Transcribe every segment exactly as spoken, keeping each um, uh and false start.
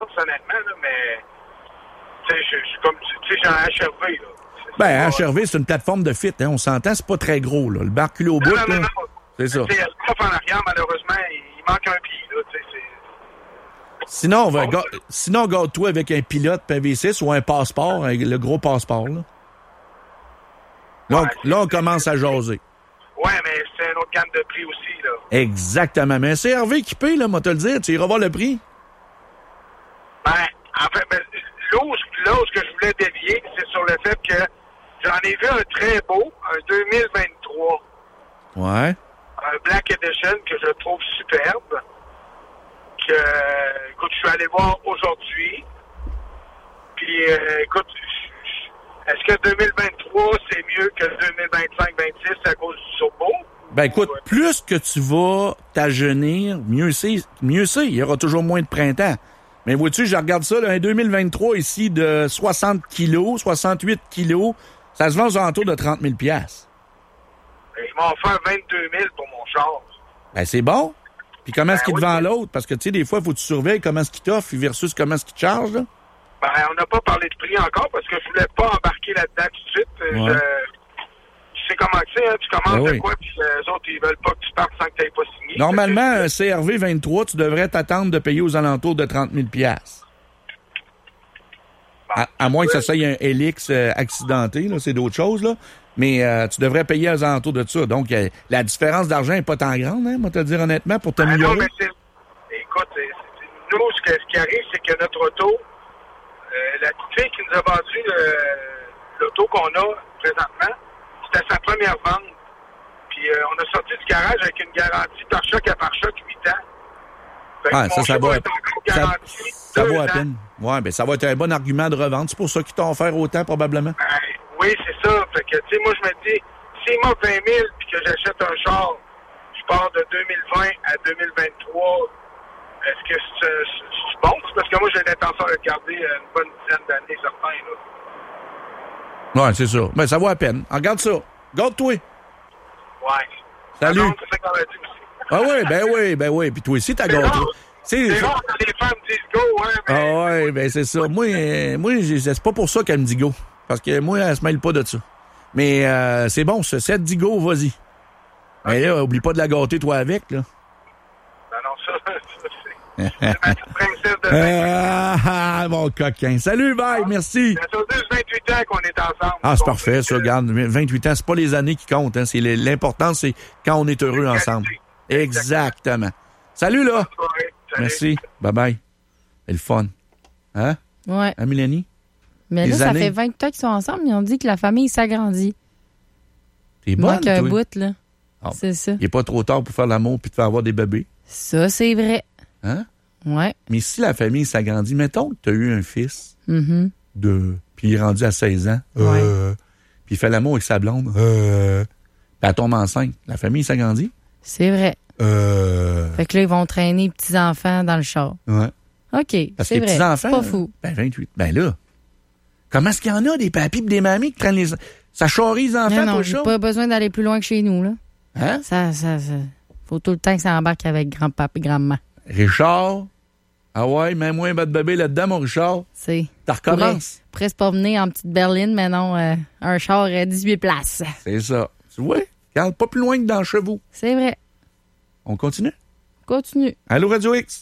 honnêtement, là, mais tu sais, je suis comme, tu sais, j'ai un H R V, là. C'est, ben, c'est H R V, c'est une plateforme de fit, hein, on s'entend, c'est pas très gros, là. Le bar culé au bout, non, là, non, non, non. c'est ça. Tu sais, le coffre en arrière, malheureusement, il, il manque un pied, là, tu sais, c'est... Sinon, on va, ga- sinon, garde-toi avec un pilote P V six ou un passeport, un- le gros passeport, là. Là, Ouais, on, là, on commence à jaser. Ouais, mais c'est une autre gamme de prix aussi, là. Exactement. Mais un C R V équipé, là, moi te le dire, tu iras voir le prix. Ben, en fait, ben, là, où, là où ce que je voulais dévier, c'est sur le fait que j'en ai vu un très beau, un deux mille vingt-trois. Ouais. Un Black Edition que je trouve superbe. Que, écoute, je suis allé voir aujourd'hui. Puis, euh, écoute, est-ce que deux mille vingt-trois, c'est mieux que deux mille vingt-cinq vingt-six à cause du turbo? Ben écoute, plus que tu vas t'ajeunir, mieux c'est. Mieux c'est. Il y aura toujours moins de printemps. Mais vois-tu, je regarde ça, là, un deux mille vingt-trois ici de soixante kilos, soixante-huit kilos, ça se vend aux alentours de trente mille piastres. Ils m'ont offert vingt-deux mille pour mon char. Ben c'est bon. Puis comment est-ce Ben qu'il te oui, vend mais- l'autre? Parce que, tu sais, des fois, il faut que tu surveilles comment est-ce qu'il t'offre versus comment est-ce qu'il te charge, là. Ben, on n'a pas parlé de prix encore parce que je voulais pas embarquer là-dedans tout de suite. Euh, Ouais. Je, tu sais comment c'est, hein? Tu commences Ben de oui. quoi, puis euh, eux autres, ils veulent pas que tu partes sans que tu n'aies pas signé. Normalement, Fait que, un C R V vingt-trois, tu devrais t'attendre de payer aux alentours de trente mille piastres. À, à moins que ça soit un Helix euh, accidenté, là, c'est d'autres choses, là. Mais euh, tu devrais payer aux alentours de ça. Donc, euh, la différence d'argent n'est pas tant grande, hein, moi te le dire honnêtement, pour ben non, t'améliorer. mais c'est... Écoute, c'est- c'est- nous, ce, que- ce qui arrive, c'est que notre auto, euh, la petite fille qui nous a vendu le- l'auto qu'on a présentement, c'était sa première vente. Puis euh, on a sorti du garage avec une garantie par choc à par choc huit ans. Fait que Ah, mon ça, ça char va. est encore Ça, garanti ça deux vaut à ans. peine. Ouais, ben ça va être un bon argument de revente. C'est pour ça qu'ils t'ont offert autant, probablement. Ben, oui, c'est ça. Fait que, tu sais, moi, je me dis, s'il m'offre vingt mille puis que j'achète un char, je pars de deux mille vingt à deux mille vingt-trois, est-ce que c'est, c'est, c'est bon? C'est parce que moi, j'ai l'intention de le garder une bonne dizaine d'années, certains, là. Ouais, c'est ça. Ben, ça vaut à peine. Regarde ça. Garde-toi. Ouais. Salut. Donc, c'est ça qu'on a dit aussi. Ah oui, ben oui, ben oui. Puis toi aussi, t'as C'est gâté. rare. C'est C'est rare quand les femmes disent go, hein, mais... Ah ouais, ben c'est ça. Moi, euh, moi j'ai- c'est pas pour ça qu'elle me dit go. Parce que moi, elle se mêle pas de ça. Mais euh, c'est bon, ça. Si elle te dit go, vas-y. Mais là, oublie pas de la gâter, toi, avec, là. Ben non, ça, ça c'est... c'est ma petite princesse de... Ah, ah, mon coquin. Salut, bye, merci. Ça fait juste vingt-huit ans qu'on est ensemble. Ah, c'est Donc, parfait, ça, euh, regarde. vingt-huit ans, c'est pas les années qui comptent, hein. C'est le- l'important, c'est quand on est heureux ensemble. Exactement. Salut, là. bonne soirée. Salut. Merci. Bye-bye. C'est le fun. Hein? Ouais. Hein, Mélanie? Mais Les là, ça années. fait vingt ans qu'ils sont ensemble. Ils ont dit que la famille s'agrandit. T'es Il bonne, manque un toi. bout, là. Ah. C'est ça. Il est pas trop tard pour faire l'amour puis te faire avoir des bébés. Ça, c'est vrai. Hein? Ouais. Mais si la famille s'agrandit, mettons que tu as eu un fils Mhm. de. Puis il est rendu à seize ans. Ouais. Euh, puis il fait l'amour avec sa blonde. Euh, puis elle tombe enceinte. La famille s'agrandit. C'est vrai. Euh, Fait que là, ils vont traîner les petits-enfants dans le char. ouais. OK, Parce que c'est les vrai. petits-enfants. C'est pas fou. Ben vingt-huit. Ben là. Comment est-ce qu'il y en a des papis et des mamies qui traînent les. Ça charrie les enfants, Non, toi, non, le j'ai show? pas besoin d'aller plus loin que chez nous, là. Hein? Ça, ça, ça. Faut tout le temps que ça embarque avec grand-papa et grand-maman. Richard. Ah ouais, mets-moi un bas de bébé là-dedans, mon Richard. C'est. T'as recommences. Pourrait se promener en petite berline, mais non, euh, un char à dix-huit places. C'est ça. Tu vois? Regarde pas plus loin que dans Chevaux. C'est vrai. On continue? Continue. Allô, Radio X?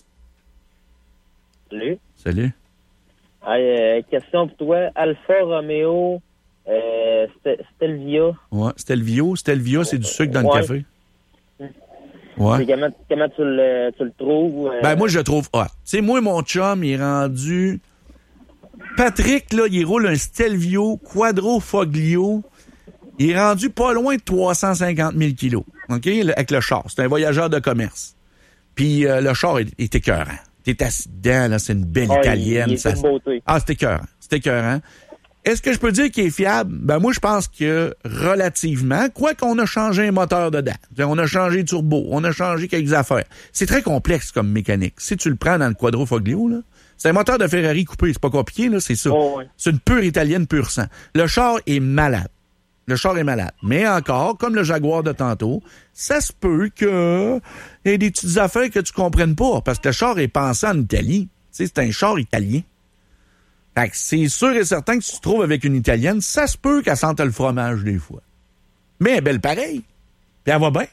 Salut. Salut. Ah, euh, question pour toi. Alfa Romeo euh, Stel- Stelvia. Ouais, Stelvio. Stelvia, c'est du sucre dans le Ouais. café. Ouais. C'est Comment, comment tu, le, tu le trouves? euh? Ben, moi, je le trouve hot. Tu sais, moi, mon chum, il est rendu... Patrick, là, il roule un Stelvio Quadro Foglio. Il est rendu pas loin de trois cent cinquante mille kilos. OK? Le- avec le char. C'est un voyageur de commerce. Puis, euh, le char est, est écœurant. T'es assis dedans, là, c'est une belle Ah, il- italienne. il est ça- d'une beauté. Ah, c'est écœurant. C'est écœurant. Est-ce que je peux dire qu'il est fiable? Ben, moi, je pense que relativement, quoi qu'on a changé un moteur dedans. On a changé le turbo, on a changé quelques affaires. C'est très complexe comme mécanique. Si tu le prends dans le Quadro Foglio, là, c'est un moteur de Ferrari coupé. C'est pas compliqué, là, c'est ça. Oh, ouais. C'est une pure italienne pur sang. Le char est malade. Le char est malade. Mais encore, comme le Jaguar de tantôt, ça se peut que il y ait des petites affaires que tu comprennes pas. Parce que le char est pensé en Italie. sais, c'est un char italien. Fait que c'est sûr et certain que si tu te trouves avec une Italienne, ça se peut qu'elle sente le fromage des fois. Mais elle est belle pareil. Puis elle va bien.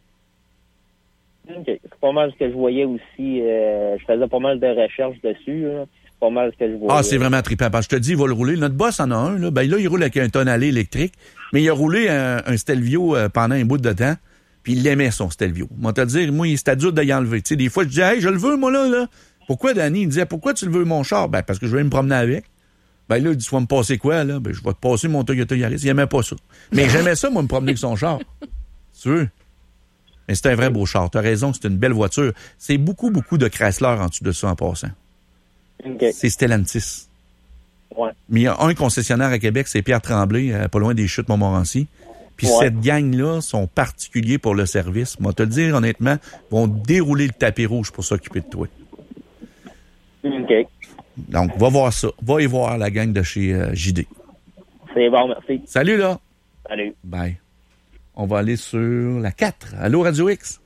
OK. C'est pas mal ce que je voyais aussi. Euh, je faisais pas mal de recherches dessus. Là. C'est pas mal ce que je voyais. Ah, c'est vraiment trippant. Parce que je te dis, il va le rouler. Notre boss en a un. Là, ben, là il roule avec un tonne allée électrique. Mais il a roulé un, un Stelvio euh, pendant un bout de temps. Puis il l'aimait, son Stelvio. Moi, te dire, moi, c'était dur de y enlever. Tu sais, des fois, je disais, hey, je le veux, moi, là, là. Pourquoi, Danny? Il disait, pourquoi tu le veux, mon char? Ben, parce que je vais me promener avec. Ben, là, il dit, tu vas me passer quoi, là? Ben, je vais te passer mon Toyota Yaris. Il aimait pas ça. Mais j'aimais ça, moi, me promener avec son char. Tu veux? Mais c'est un vrai beau char. T'as raison, c'est une belle voiture. C'est beaucoup, beaucoup de Chrysler en dessous de ça, en passant. Okay. C'est Stellantis. Ouais. Mais il y a un concessionnaire à Québec, c'est Pierre Tremblay, euh, pas loin des Chutes Montmorency. Puis ouais. cette gang-là sont particuliers pour le service. Moi, te le dire honnêtement, vont dérouler le tapis rouge pour s'occuper de toi. OK. Donc, va voir ça. Va y voir la gang de chez euh, J D. C'est bon, merci. Salut, là. Salut. Bye. On va aller sur la quatre. Allô, Radio X?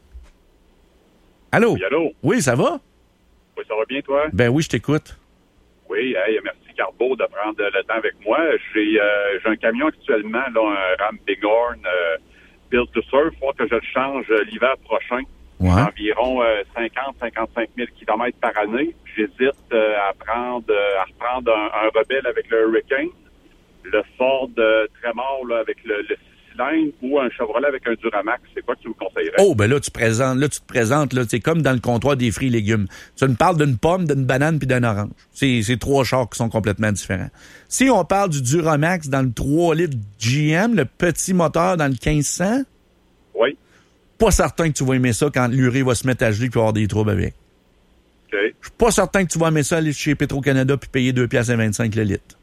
Allô? Oui, allô? Oui, ça va? Oui, ça va bien, toi? Ben oui, je t'écoute. Oui, hey, merci Carbo de prendre le temps avec moi. J'ai, euh, j'ai un camion actuellement, là, un Ram Bighorn euh, Built to Surf. Il faut que je le change euh, l'hiver prochain. Ouais. Environ euh, cinquante à cinquante-cinq mille kilomètres par année. J'hésite euh, à prendre euh, à reprendre un, un Rebelle avec le Hurricane, le Ford euh, Tremor là, avec le, le cylindre ou un Chevrolet avec un Duramax. C'est quoi que tu me conseillerais? Oh, ben là, tu présentes, là, tu te présentes, là, c'est comme dans le comptoir des fruits et légumes. Tu me parles d'une pomme, d'une banane puis d'un orange. C'est, c'est trois chars qui sont complètement différents. Si on parle du Duramax dans le trois litres G M, le petit moteur dans le quinze cents, oui. Pas certain que tu vas aimer ça quand l'urée va se mettre à geler puis avoir des troubles avec. OK. Je suis pas certain que tu vas aimer ça aller chez Petro-Canada puis payer deux piastres et vingt-cinq le litre.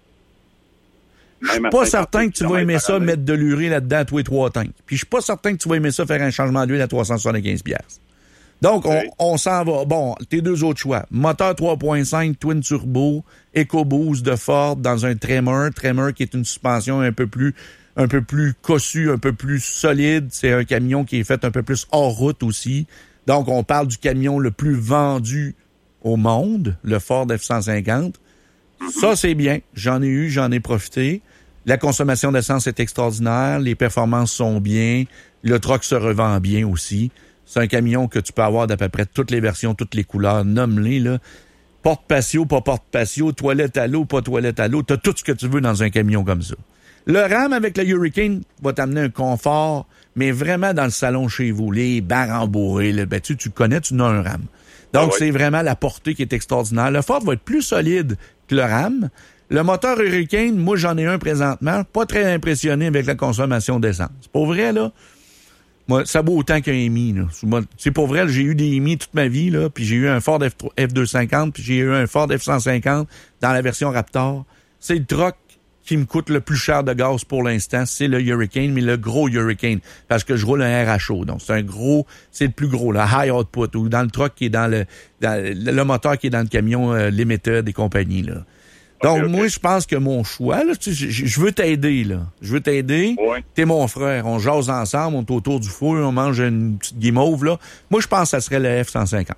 Je suis pas certain que tu vas aimer ça mettre de l'urée là-dedans à tous les trois tanks. Puis je suis pas certain que tu vas aimer ça faire un changement d'huile à trois cent soixante-quinze piastres. Donc, on, okay. on s'en va. Bon, tes deux autres choix. Moteur trois point cinq, Twin Turbo, EcoBoost de Ford dans un Tremor. Tremor qui est une suspension un peu plus un peu plus cossue, un peu plus solide. C'est un camion qui est fait un peu plus hors route aussi. Donc, on parle du camion le plus vendu au monde, le Ford F cent cinquante. Ça, c'est bien. J'en ai eu, j'en ai profité. La consommation d'essence est extraordinaire. Les performances sont bien. Le truck se revend bien aussi. C'est un camion que tu peux avoir d'à peu près toutes les versions, toutes les couleurs. Nomme-les, là. Porte-patio, pas porte-patio, toilette à l'eau, pas toilette à l'eau. T'as tout ce que tu veux dans un camion comme ça. Le Ram avec le Hurricane va t'amener un confort, mais vraiment dans le salon chez vous. Les barres embourrées, là, ben, tu, tu connais, tu n'as un Ram. Donc, ah ouais. C'est vraiment la portée qui est extraordinaire. Le Ford va être plus solide que le Ram. Le moteur Hurricane, moi, j'en ai un présentement. Pas très impressionné avec la consommation d'essence. Pour vrai, là, moi, ça vaut autant qu'un Hemi, là. C'est pour vrai, là, j'ai eu des Hemi toute ma vie, là, puis j'ai eu un Ford F deux cent cinquante, puis j'ai eu un Ford F cent cinquante dans la version Raptor. C'est le truck qui me coûte le plus cher de gaz pour l'instant, c'est le Hurricane, mais le gros Hurricane, parce que je roule un R H O. Donc, c'est un gros, c'est le plus gros, le high output, ou dans le truck qui est dans le, dans le, le moteur qui est dans le camion euh, Limited et compagnie, là. Donc, okay, okay. Moi, je pense que mon choix, là, tu sais, je, je veux t'aider, là. Je veux t'aider. Ouais. T'es mon frère. On jase ensemble, on est autour du feu, on mange une petite guimauve, là. Moi, je pense que ça serait le F cent cinquante.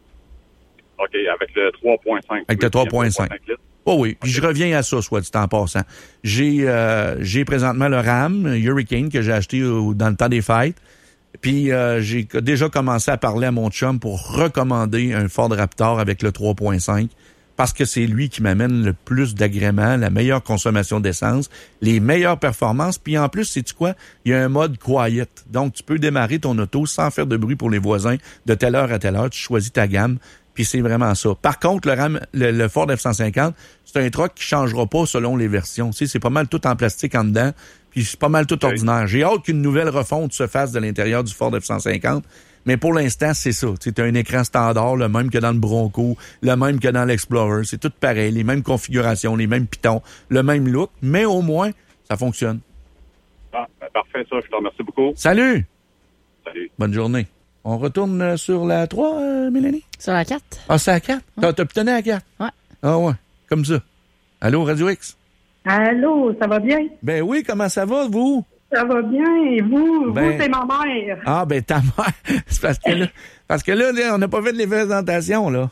OK, avec le trois point cinq. Avec le trois point cinq. Oh oui, puis okay. Je reviens à ça, soit dit en passant. J'ai euh, j'ai présentement le Ram Hurricane que j'ai acheté au, dans le temps des fêtes. Puis euh, j'ai déjà commencé à parler à mon chum pour recommander un Ford Raptor avec le trois point cinq parce que c'est lui qui m'amène le plus d'agréments, la meilleure consommation d'essence, les meilleures performances. Puis en plus, sais-tu quoi? Il y a un mode quiet. Donc, tu peux démarrer ton auto sans faire de bruit pour les voisins de telle heure à telle heure. Tu choisis ta gamme. Puis c'est vraiment ça. Par contre, le Ram, le, le Ford F cent cinquante, c'est un truck qui changera pas selon les versions. Tu sais, c'est pas mal tout en plastique en dedans, puis c'est pas mal tout oui. ordinaire. J'ai hâte qu'une nouvelle refonte se fasse de l'intérieur du Ford F cent cinquante, mais pour l'instant, c'est ça. Tu sais, as un écran standard, le même que dans le Bronco, le même que dans l'Explorer. C'est tout pareil, les mêmes configurations, les mêmes pitons, le même look, mais au moins, ça fonctionne. Ah, ben parfait, ça. Je te remercie beaucoup. Salut! Salut. Bonne journée. On retourne sur la trois, euh, Mélanie? Sur la quatre. Ah, c'est la quatre? Ouais. T'as, t'as pitonné à la quatre? Ouais. Ah ouais, comme ça. Allô, Radio X? Allô, ça va bien? Ben oui, comment ça va, vous? Ça va bien, et vous? Ben... Vous, c'est ma mère. Ah, ben ta mère. C'est parce que là, parce que là, là on n'a pas fait les présentations, là.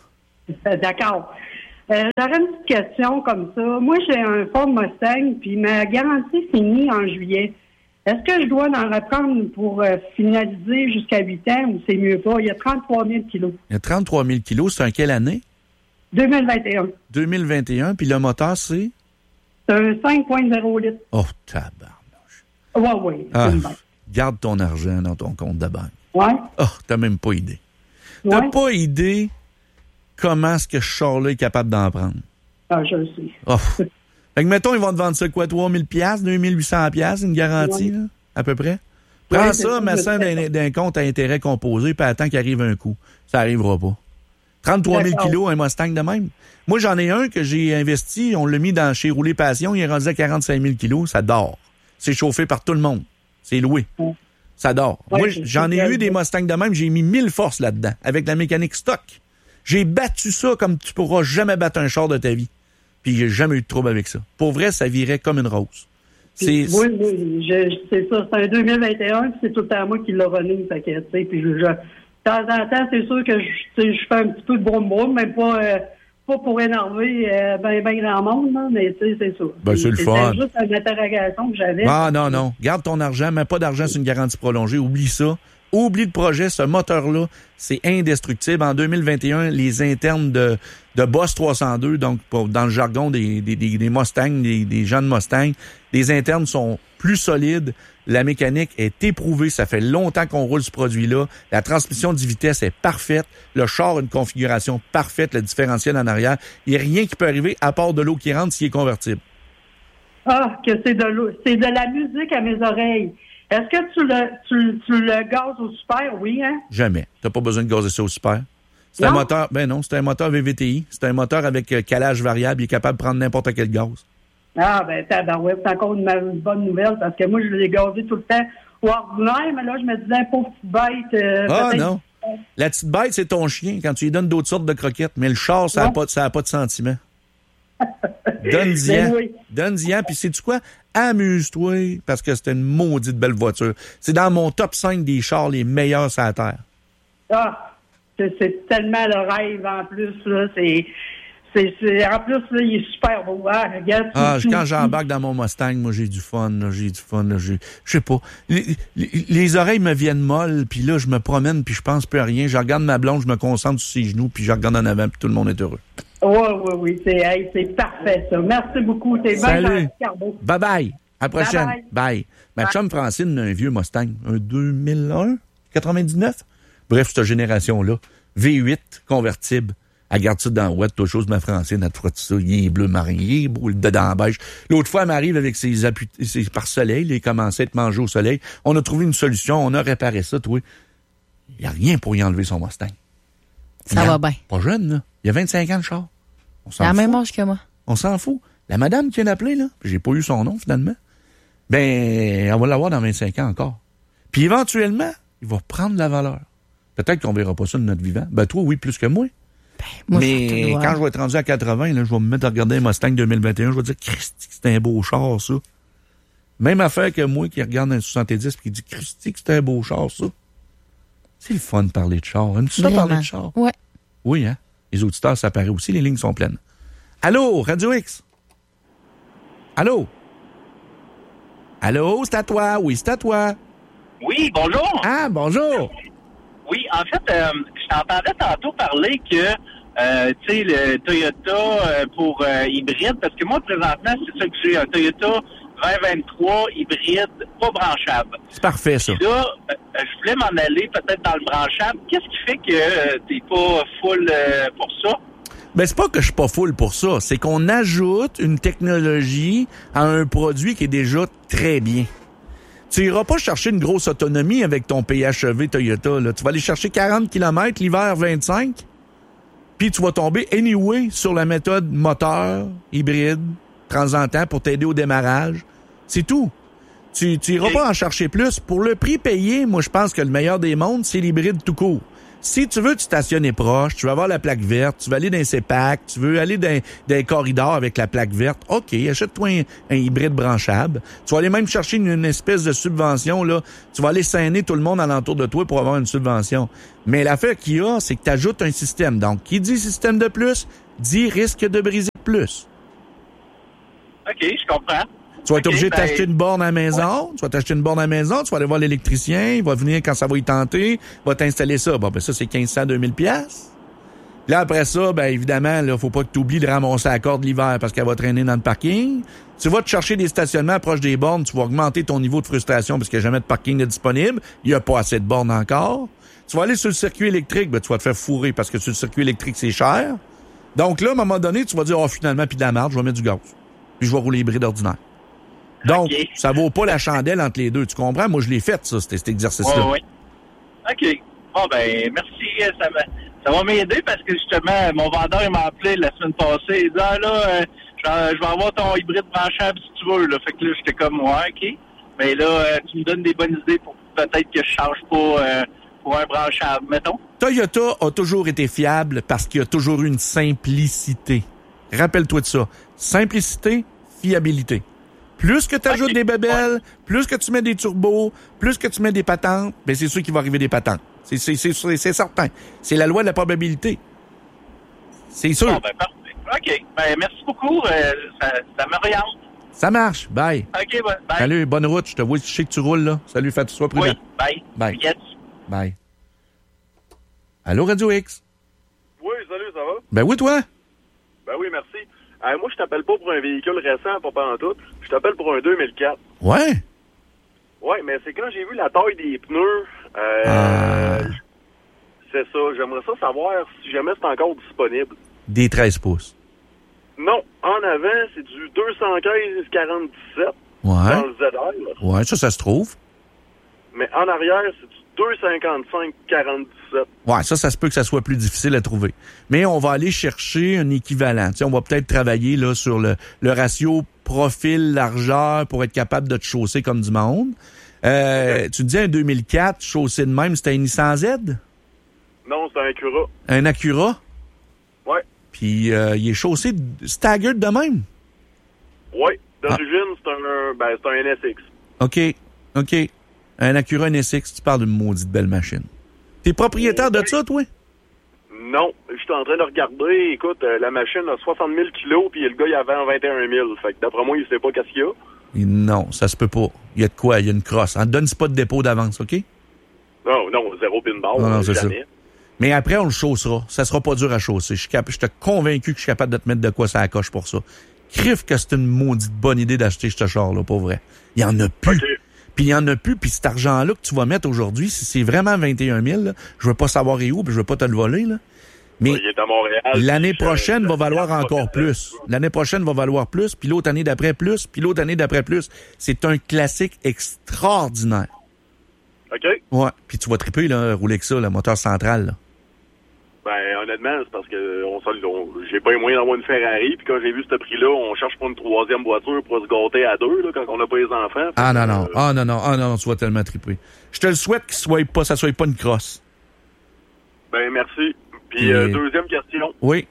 D'accord. Euh, J'aurais une petite question comme ça. Moi, j'ai un Ford Mustang, puis ma garantie finit en juillet. Est-ce que je dois en reprendre pour euh, finaliser jusqu'à huit ans ou c'est mieux pas? Il y a trente-trois mille kilos. Il y a trente-trois mille kilos. C'est en quelle année? deux mille vingt et un. deux mille vingt et un. Puis le moteur, c'est? C'est un cinq virgule zéro litres. Oh, tabarnouche. Oui, oui. Ah, garde ton argent dans ton compte de banque. Oui. Oh, t'as même pas idée. T'as Ouais. pas idée comment est-ce que ce char-là est capable d'en prendre. Ah, je le sais. Oh. Fait que, mettons, ils vont te vendre ça, quoi, trois mille dollars, deux mille huit cents dollars, une garantie, ouais. là, à peu près? Prends Ouais, ça, mets ça d'un, d'un compte à intérêt composé, puis attends qu'il arrive un coup. Ça arrivera pas. trente-trois mille D'accord. kilos, un Mustang de même. Moi, j'en ai un que j'ai investi, on l'a mis dans chez Rouler Passion, il est rendu à quarante-cinq mille kilos, ça dort. C'est chauffé par tout le monde. C'est loué. Ouais. Ça dort. Ouais, Moi, c'est j'en ai super eu des bien. Mustangs de même, j'ai mis mille forces là-dedans, avec la mécanique stock. J'ai battu ça comme tu pourras jamais battre un char de ta vie. Puis j'ai jamais eu de trouble avec ça. Pour vrai, ça virait comme une rose. C'est, Oui, oui, je, c'est ça. C'est un deux mille vingt et un, puis c'est tout le temps moi qui l'a rené. Fait que, tu sais, puis je, je, de temps en temps, c'est sûr que je, tu sais, je fais un petit peu de broum-broum, mais pas, euh, pas pour énerver euh, ben, ben grand monde, là, mais tu sais, c'est ça. Ben, c'est le fun. C'était juste une interrogation que j'avais. Ah non, non. Garde ton argent, mets pas d'argent sur une garantie prolongée. Oublie ça. Oublie le projet. Ce moteur-là, c'est indestructible. En deux mille vingt et un, les internes de, de Boss trois cent deux, donc pour- dans le jargon des, des, des, des Mustangs, des, des gens de Mustang, les internes sont plus solides. La mécanique est éprouvée. Ça fait longtemps qu'on roule ce produit-là. La transmission de vitesse est parfaite. Le char a une configuration parfaite. Le différentiel en arrière. Il n'y a rien qui peut arriver à part de l'eau qui rentre s'il est convertible. Ah, que c'est de l'eau. C'est de la musique à mes oreilles. Est-ce que tu le, tu, tu le gazes au super? Oui, hein? Jamais. T'as pas besoin de gazer ça au super. C'est un Non? moteur, ben non, c'est un moteur V V T I. C'est un moteur avec euh, calage variable. Il est capable de prendre n'importe quel gaz. Ah, ben, tabarouette, c'est encore une, une bonne nouvelle parce que moi, je l'ai gazé tout le temps au ordinaire, mais là, je me disais, pauvre petite bête. Euh, Ah peut-être- non. La petite bête, c'est ton chien quand tu lui donnes d'autres sortes de croquettes. Mais le char, ça n'a Non. pas, ça a pas de sentiment. Donne-y Ben un. oui. Donne-y un. Puis sais-tu quoi? Amuse-toi parce que c'est une maudite belle voiture. C'est dans mon top cinq des chars les meilleurs sur la Terre. Ah, c'est, c'est tellement le rêve en plus, là. C'est, c'est, c'est, en plus, là, il est super beau. Hein? Regarde, Ah, tu- quand tu- j'embarque dans mon Mustang, moi, j'ai du fun, là, j'ai du fun, là, j'ai, je sais pas. Les, les, les oreilles me viennent molles, puis là, je me promène, puis je pense plus à rien. Je regarde ma blonde, je me concentre sur ses genoux, puis je regarde en avant, puis tout le monde est heureux. Oui, oui, oui. C'est, hey, c'est parfait, ça. Merci beaucoup. C'est bien Salut. gentil, Carbo. Bye bye. À la prochaine. Bye Bye. Ma chum Francine a un vieux Mustang, un deux mille un, quatre-vingt-dix-neuf. Bref, cette génération-là, V huit, convertible. Elle garde ça dans la ouette, toute chose, ma Francine, elle te frotte ça, il est bleu marin, il est beau, le dedans en beige. L'autre fois, elle m'arrive avec ses appuis, ses pare-soleil, il est commencé à être mangé au soleil. On a trouvé une solution, on a réparé ça, toi. Il n'y a rien pour y enlever son Mustang. Ça Il va a- bien. Pas jeune, là. Il y a vingt-cinq ans, le char. On C'est s'en à la fout. même âge que moi. On s'en fout. La madame qui vient d'appeler, là, j'ai pas eu son nom, finalement, ben, on va l'avoir dans vingt-cinq ans encore. Puis éventuellement, il va prendre la valeur. Peut-être qu'on verra pas ça de notre vivant. Ben, toi, oui, plus que moi. Moi, je Mais suis quand je vais être rendu à quatre-vingts, là, je vais me mettre à regarder un Mustang deux mille vingt et un, je vais dire, Christy, c'est un beau char, ça. Même affaire que moi qui regarde un soixante-dix et qui dit, Christy, c'est un beau char, ça. C'est le fun de parler de char. Aimes-tu ça, parler de char? Ouais. Oui, hein? Les auditeurs, ça paraît aussi, les lignes sont pleines. Allô, Radio X? Allô? Allô, c'est à toi? Oui, c'est à toi. Oui, bonjour. Ah, bonjour. Oui, en fait, euh, je t'entendais tantôt parler que, euh, tu sais, le Toyota euh, pour euh, hybride, parce que moi, présentement, c'est ça que j'ai, un Toyota vingt vingt-trois hybride, pas branchable. C'est parfait, ça. Puis là, euh, je voulais m'en aller peut-être dans le branchable. Qu'est-ce qui fait que euh, t'es pas full euh, pour ça? Ben, c'est pas que je suis pas full pour ça. C'est qu'on ajoute une technologie à un produit qui est déjà très bien. Tu iras pas chercher une grosse autonomie avec ton P H E V Toyota, là. Tu vas aller chercher quarante kilomètres, l'hiver vingt-cinq, puis tu vas tomber anyway sur la méthode moteur, hybride, de temps en temps pour t'aider au démarrage. C'est tout. Tu, tu iras pas en chercher plus. Pour le prix payé, moi, je pense que le meilleur des mondes, c'est l'hybride tout court. Si tu veux te stationner proche, tu veux avoir la plaque verte, tu veux aller dans les C E P A C, tu veux aller dans, dans les corridors avec la plaque verte, OK, achète-toi un, un hybride branchable. Tu vas aller même chercher une, une espèce de subvention, là. Tu vas aller saigner tout le monde alentour de toi pour avoir une subvention. Mais l'affaire qu'il y a, c'est que tu ajoutes un système. Donc, qui dit système de plus, dit risque de briser plus. OK, je comprends. Tu vas être okay, obligé ben, de t'acheter une borne à la maison. Ouais. Tu vas t'acheter une borne à la maison. Tu vas aller voir l'électricien. Il va venir quand ça va y tenter. Il va t'installer ça. Bon, ben ça, c'est quinze cents, deux mille piastres. Là, après ça, ben évidemment, là, faut pas que tu oublies de ramasser la corde l'hiver parce qu'elle va traîner dans le parking. Tu vas te chercher des stationnements proches des bornes. Tu vas augmenter ton niveau de frustration parce qu'il n'y a jamais de parking de disponible. Il n'y a pas assez de bornes encore. Tu vas aller sur le circuit électrique. Ben, tu vas te faire fourrer parce que sur le circuit électrique, c'est cher. Donc là, à un moment donné, tu vas dire, oh, finalement, puis de la marde, je vais mettre du gaz. Puis je vais rouler hybride ordinaire. Donc, okay. Ça vaut pas la chandelle entre les deux. Tu comprends? Moi, je l'ai fait, ça, cet, cet exercice-là. Oui, oui. OK. Bon, ben, merci. Ça va, ça va m'aider parce que, justement, mon vendeur, il m'a appelé la semaine passée. Il dit, ah, là, euh, je vais avoir ton hybride branchable si tu veux, là. Fait que là, j'étais comme, ouais, OK. Mais là, euh, tu me donnes des bonnes idées pour peut-être que je change pas euh, pour un branchable, mettons. Toyota a toujours été fiable parce qu'il y a toujours eu une simplicité. Rappelle-toi de ça. Simplicité, fiabilité. Plus que tu ajoutes okay. des bébelles, plus que tu mets des turbos, plus que tu mets des patentes, ben c'est sûr qu'il va arriver des patentes. C'est, c'est, c'est, c'est certain. C'est la loi de la probabilité. C'est sûr. Bon, ben, parfait. OK. Ben, merci beaucoup. Euh, ça, ça m'oriente. Ça marche. Bye. OK, bye. Salut, bonne route. Je te vois, je sais que tu roules, là. Salut, fais-toi prudent. Oui, bye. Bye. Yes. Bye. Allô, Radio X? Oui, salut, ça va? Ben oui, toi? Ben oui, merci. Euh, moi, je t'appelle pas pour un véhicule récent, pas pas en tout. Je t'appelle pour un deux mille quatre. Ouais? Ouais, mais c'est quand j'ai vu la taille des pneus. Euh, ah. C'est ça. J'aimerais ça savoir si jamais c'est encore disponible. Des treize pouces. Non. En avant, c'est du deux cent quinze quarante-dix-sept. Ouais. Dans le Z R. Ouais, ça, ça se trouve. Mais en arrière, c'est du deux cinquante-cinq quarante-dix-sept. Ouais, ça, ça se peut que ça soit plus difficile à trouver. Mais on va aller chercher un équivalent. Tu sais, on va peut-être travailler là sur le, le ratio profil-largeur pour être capable de te chausser comme du monde. Euh, okay. Tu dis un deux mille quatre, chaussé de même, c'était un Nissan Z? Non, c'est un Acura. Un Acura? Ouais. Puis euh, il est chaussé staggered de même? Ouais. D'origine, ah. c'est un ben, c'est un N S X. OK. OK. Un Acura N S X, tu parles d'une maudite belle machine. T'es propriétaire de ça, toi? Non. Je suis en train de regarder. Écoute, euh, la machine a soixante mille kilos, puis le gars, il avait vingt et un mille. Fait que d'après moi, il sait pas qu'est-ce qu'il y a. Et non, ça se peut pas. Il y a de quoi? Il y a une crosse. En donne pas de dépôt d'avance, OK? Non, non, zéro pin barre. Non, non, c'est jamais. ça. Mais après, on le chaussera. Ça sera pas dur à chausser. Je suis cap... convaincu que je suis capable de te mettre de quoi ça coche pour ça. Crif que c'est une maudite bonne idée d'acheter ce char-là, pas vrai. Il y en a plus. Okay. Puis il y en a plus, puis cet argent-là que tu vas mettre aujourd'hui, si c'est vraiment vingt et un mille, là, je veux pas savoir où, puis je veux pas te le voler, là. Mais ouais, il est à Montréal, l'année prochaine va valoir encore plus. L'année prochaine va valoir plus, puis l'autre année d'après plus, puis l'autre année d'après plus. C'est un classique extraordinaire. OK. Ouais, puis tu vas triper, là, rouler que ça, le moteur central, là. Ben, honnêtement, c'est parce que on, on, j'ai pas les moyens d'avoir une Ferrari, puis quand j'ai vu ce prix-là, on cherche pas une troisième voiture pour se gâter à deux, là, quand on n'a pas les enfants. Ah non, non, euh... ah non, non, ah non, tu vas tellement triper. Je te le souhaite qu'il soit pas, ça soit pas une crosse. Ben, merci. Puis, Et... euh, deuxième question. Oui.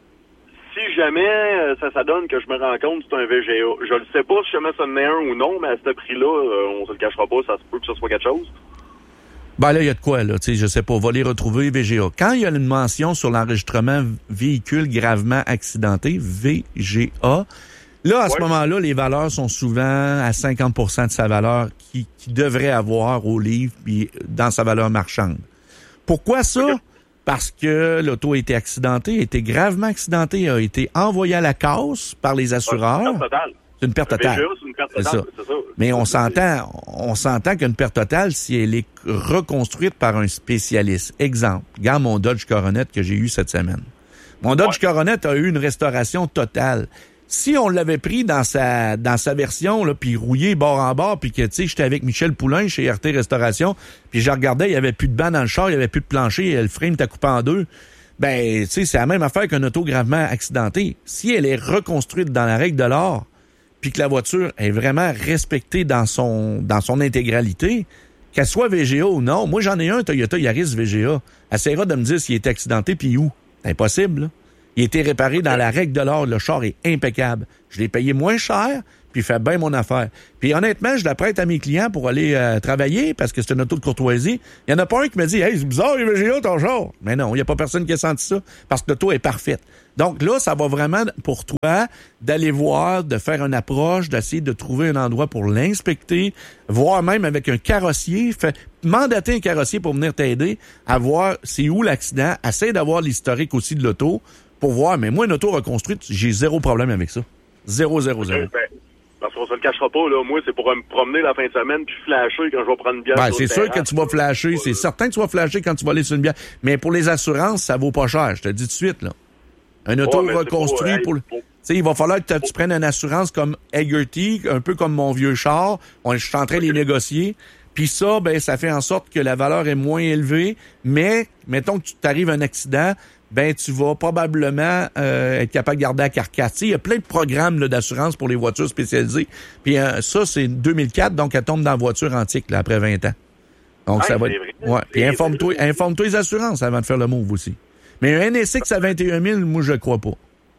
Si jamais euh, ça, ça donne que je me rends compte que c'est un V G A, je ne sais pas si jamais ça en est un ou non, mais à ce prix-là, euh, on se le cachera pas, ça se peut que ce soit quelque chose. Ben là, il y a de quoi, là, tu sais, je sais pas, on va les retrouver, V G A. Quand il y a une mention sur l'enregistrement véhicule gravement accidenté, V G A, là, à ouais. ce moment-là, les valeurs sont souvent à cinquante pour cent de sa valeur qui, qui devrait avoir au livre puis dans sa valeur marchande. Pourquoi ça? Okay. Parce que l'auto a été accidentée, a été gravement accidentée, a été envoyée à la casse par les assureurs. Ouais, c'est une perte totale. V G A, c'est une perte totale, c'est ça. C'est ça. Mais on s'entend, on s'entend qu'une perte totale, si elle est reconstruite par un spécialiste. Exemple, regarde mon Dodge Coronet que j'ai eu cette semaine. Mon Dodge ouais. Coronet a eu une restauration totale. Si on l'avait pris dans sa dans sa version, là, puis rouillé bord en bord, puis que, tu sais, j'étais avec Michel Poulain chez R T Restauration, puis je regardais, il y avait plus de banc dans le char, il y avait plus de plancher, le frame était coupé en deux. Ben, tu sais, c'est la même affaire qu'un auto gravement accidenté. Si elle est reconstruite dans la règle de l'art, puis que la voiture est vraiment respectée dans son dans son intégralité, Qu'elle soit V G A ou non, moi, j'en ai un Toyota Yaris V G A. Essaiera de me dire s'il est accidenté puis où. C'est impossible, là. Il a été réparé dans la règle de l'art. Le char est impeccable. Je l'ai payé moins cher, puis il fait bien mon affaire. Puis honnêtement, je la prête à mes clients pour aller euh, travailler parce que c'est une auto de courtoisie. Il y en a pas un qui me dit « Hey, c'est bizarre, il V G A ton char. » Mais non, il n'y a pas personne qui a senti ça parce que l'auto est parfaite. Donc là, ça va vraiment pour toi d'aller voir, de faire une approche, d'essayer de trouver un endroit pour l'inspecter, voir même avec un carrossier, fait, mandater un carrossier pour venir t'aider à voir c'est où l'accident, essayer d'avoir l'historique aussi de l'auto pour voir. Mais moi, une auto reconstruite, j'ai zéro problème avec ça. Zéro, zéro, zéro. Ben, parce qu'on se le cachera pas, là. Moi, c'est pour me promener la fin de semaine puis flasher quand je vais prendre une bière. Ben, c'est sûr que tu vas flasher. C'est certain que tu vas flasher quand tu vas aller sur une bière. Mais pour les assurances, ça vaut pas cher. Je te le dis tout de suite, là. Un auto ouais, reconstruit pour... pour... Tu sais, il va falloir que tu prennes une assurance comme Hagerty, un peu comme mon vieux char. On, je suis en train de les négocier. Puis ça, ben, ça fait en sorte que la valeur est moins élevée. Mais, mettons que tu t'arrives un accident, ben, tu vas probablement euh, être capable de garder la carcasse. Tu sais, il y a plein de programmes là, d'assurance pour les voitures spécialisées. Puis euh, ça, c'est deux mille quatre, donc elle tombe dans la voiture antique là, après vingt ans. Donc ah, ça va être... Ouais. Puis informe-toi, informe-toi les assurances avant de faire le move aussi. Mais un N S X à vingt et un mille, moi, je crois pas.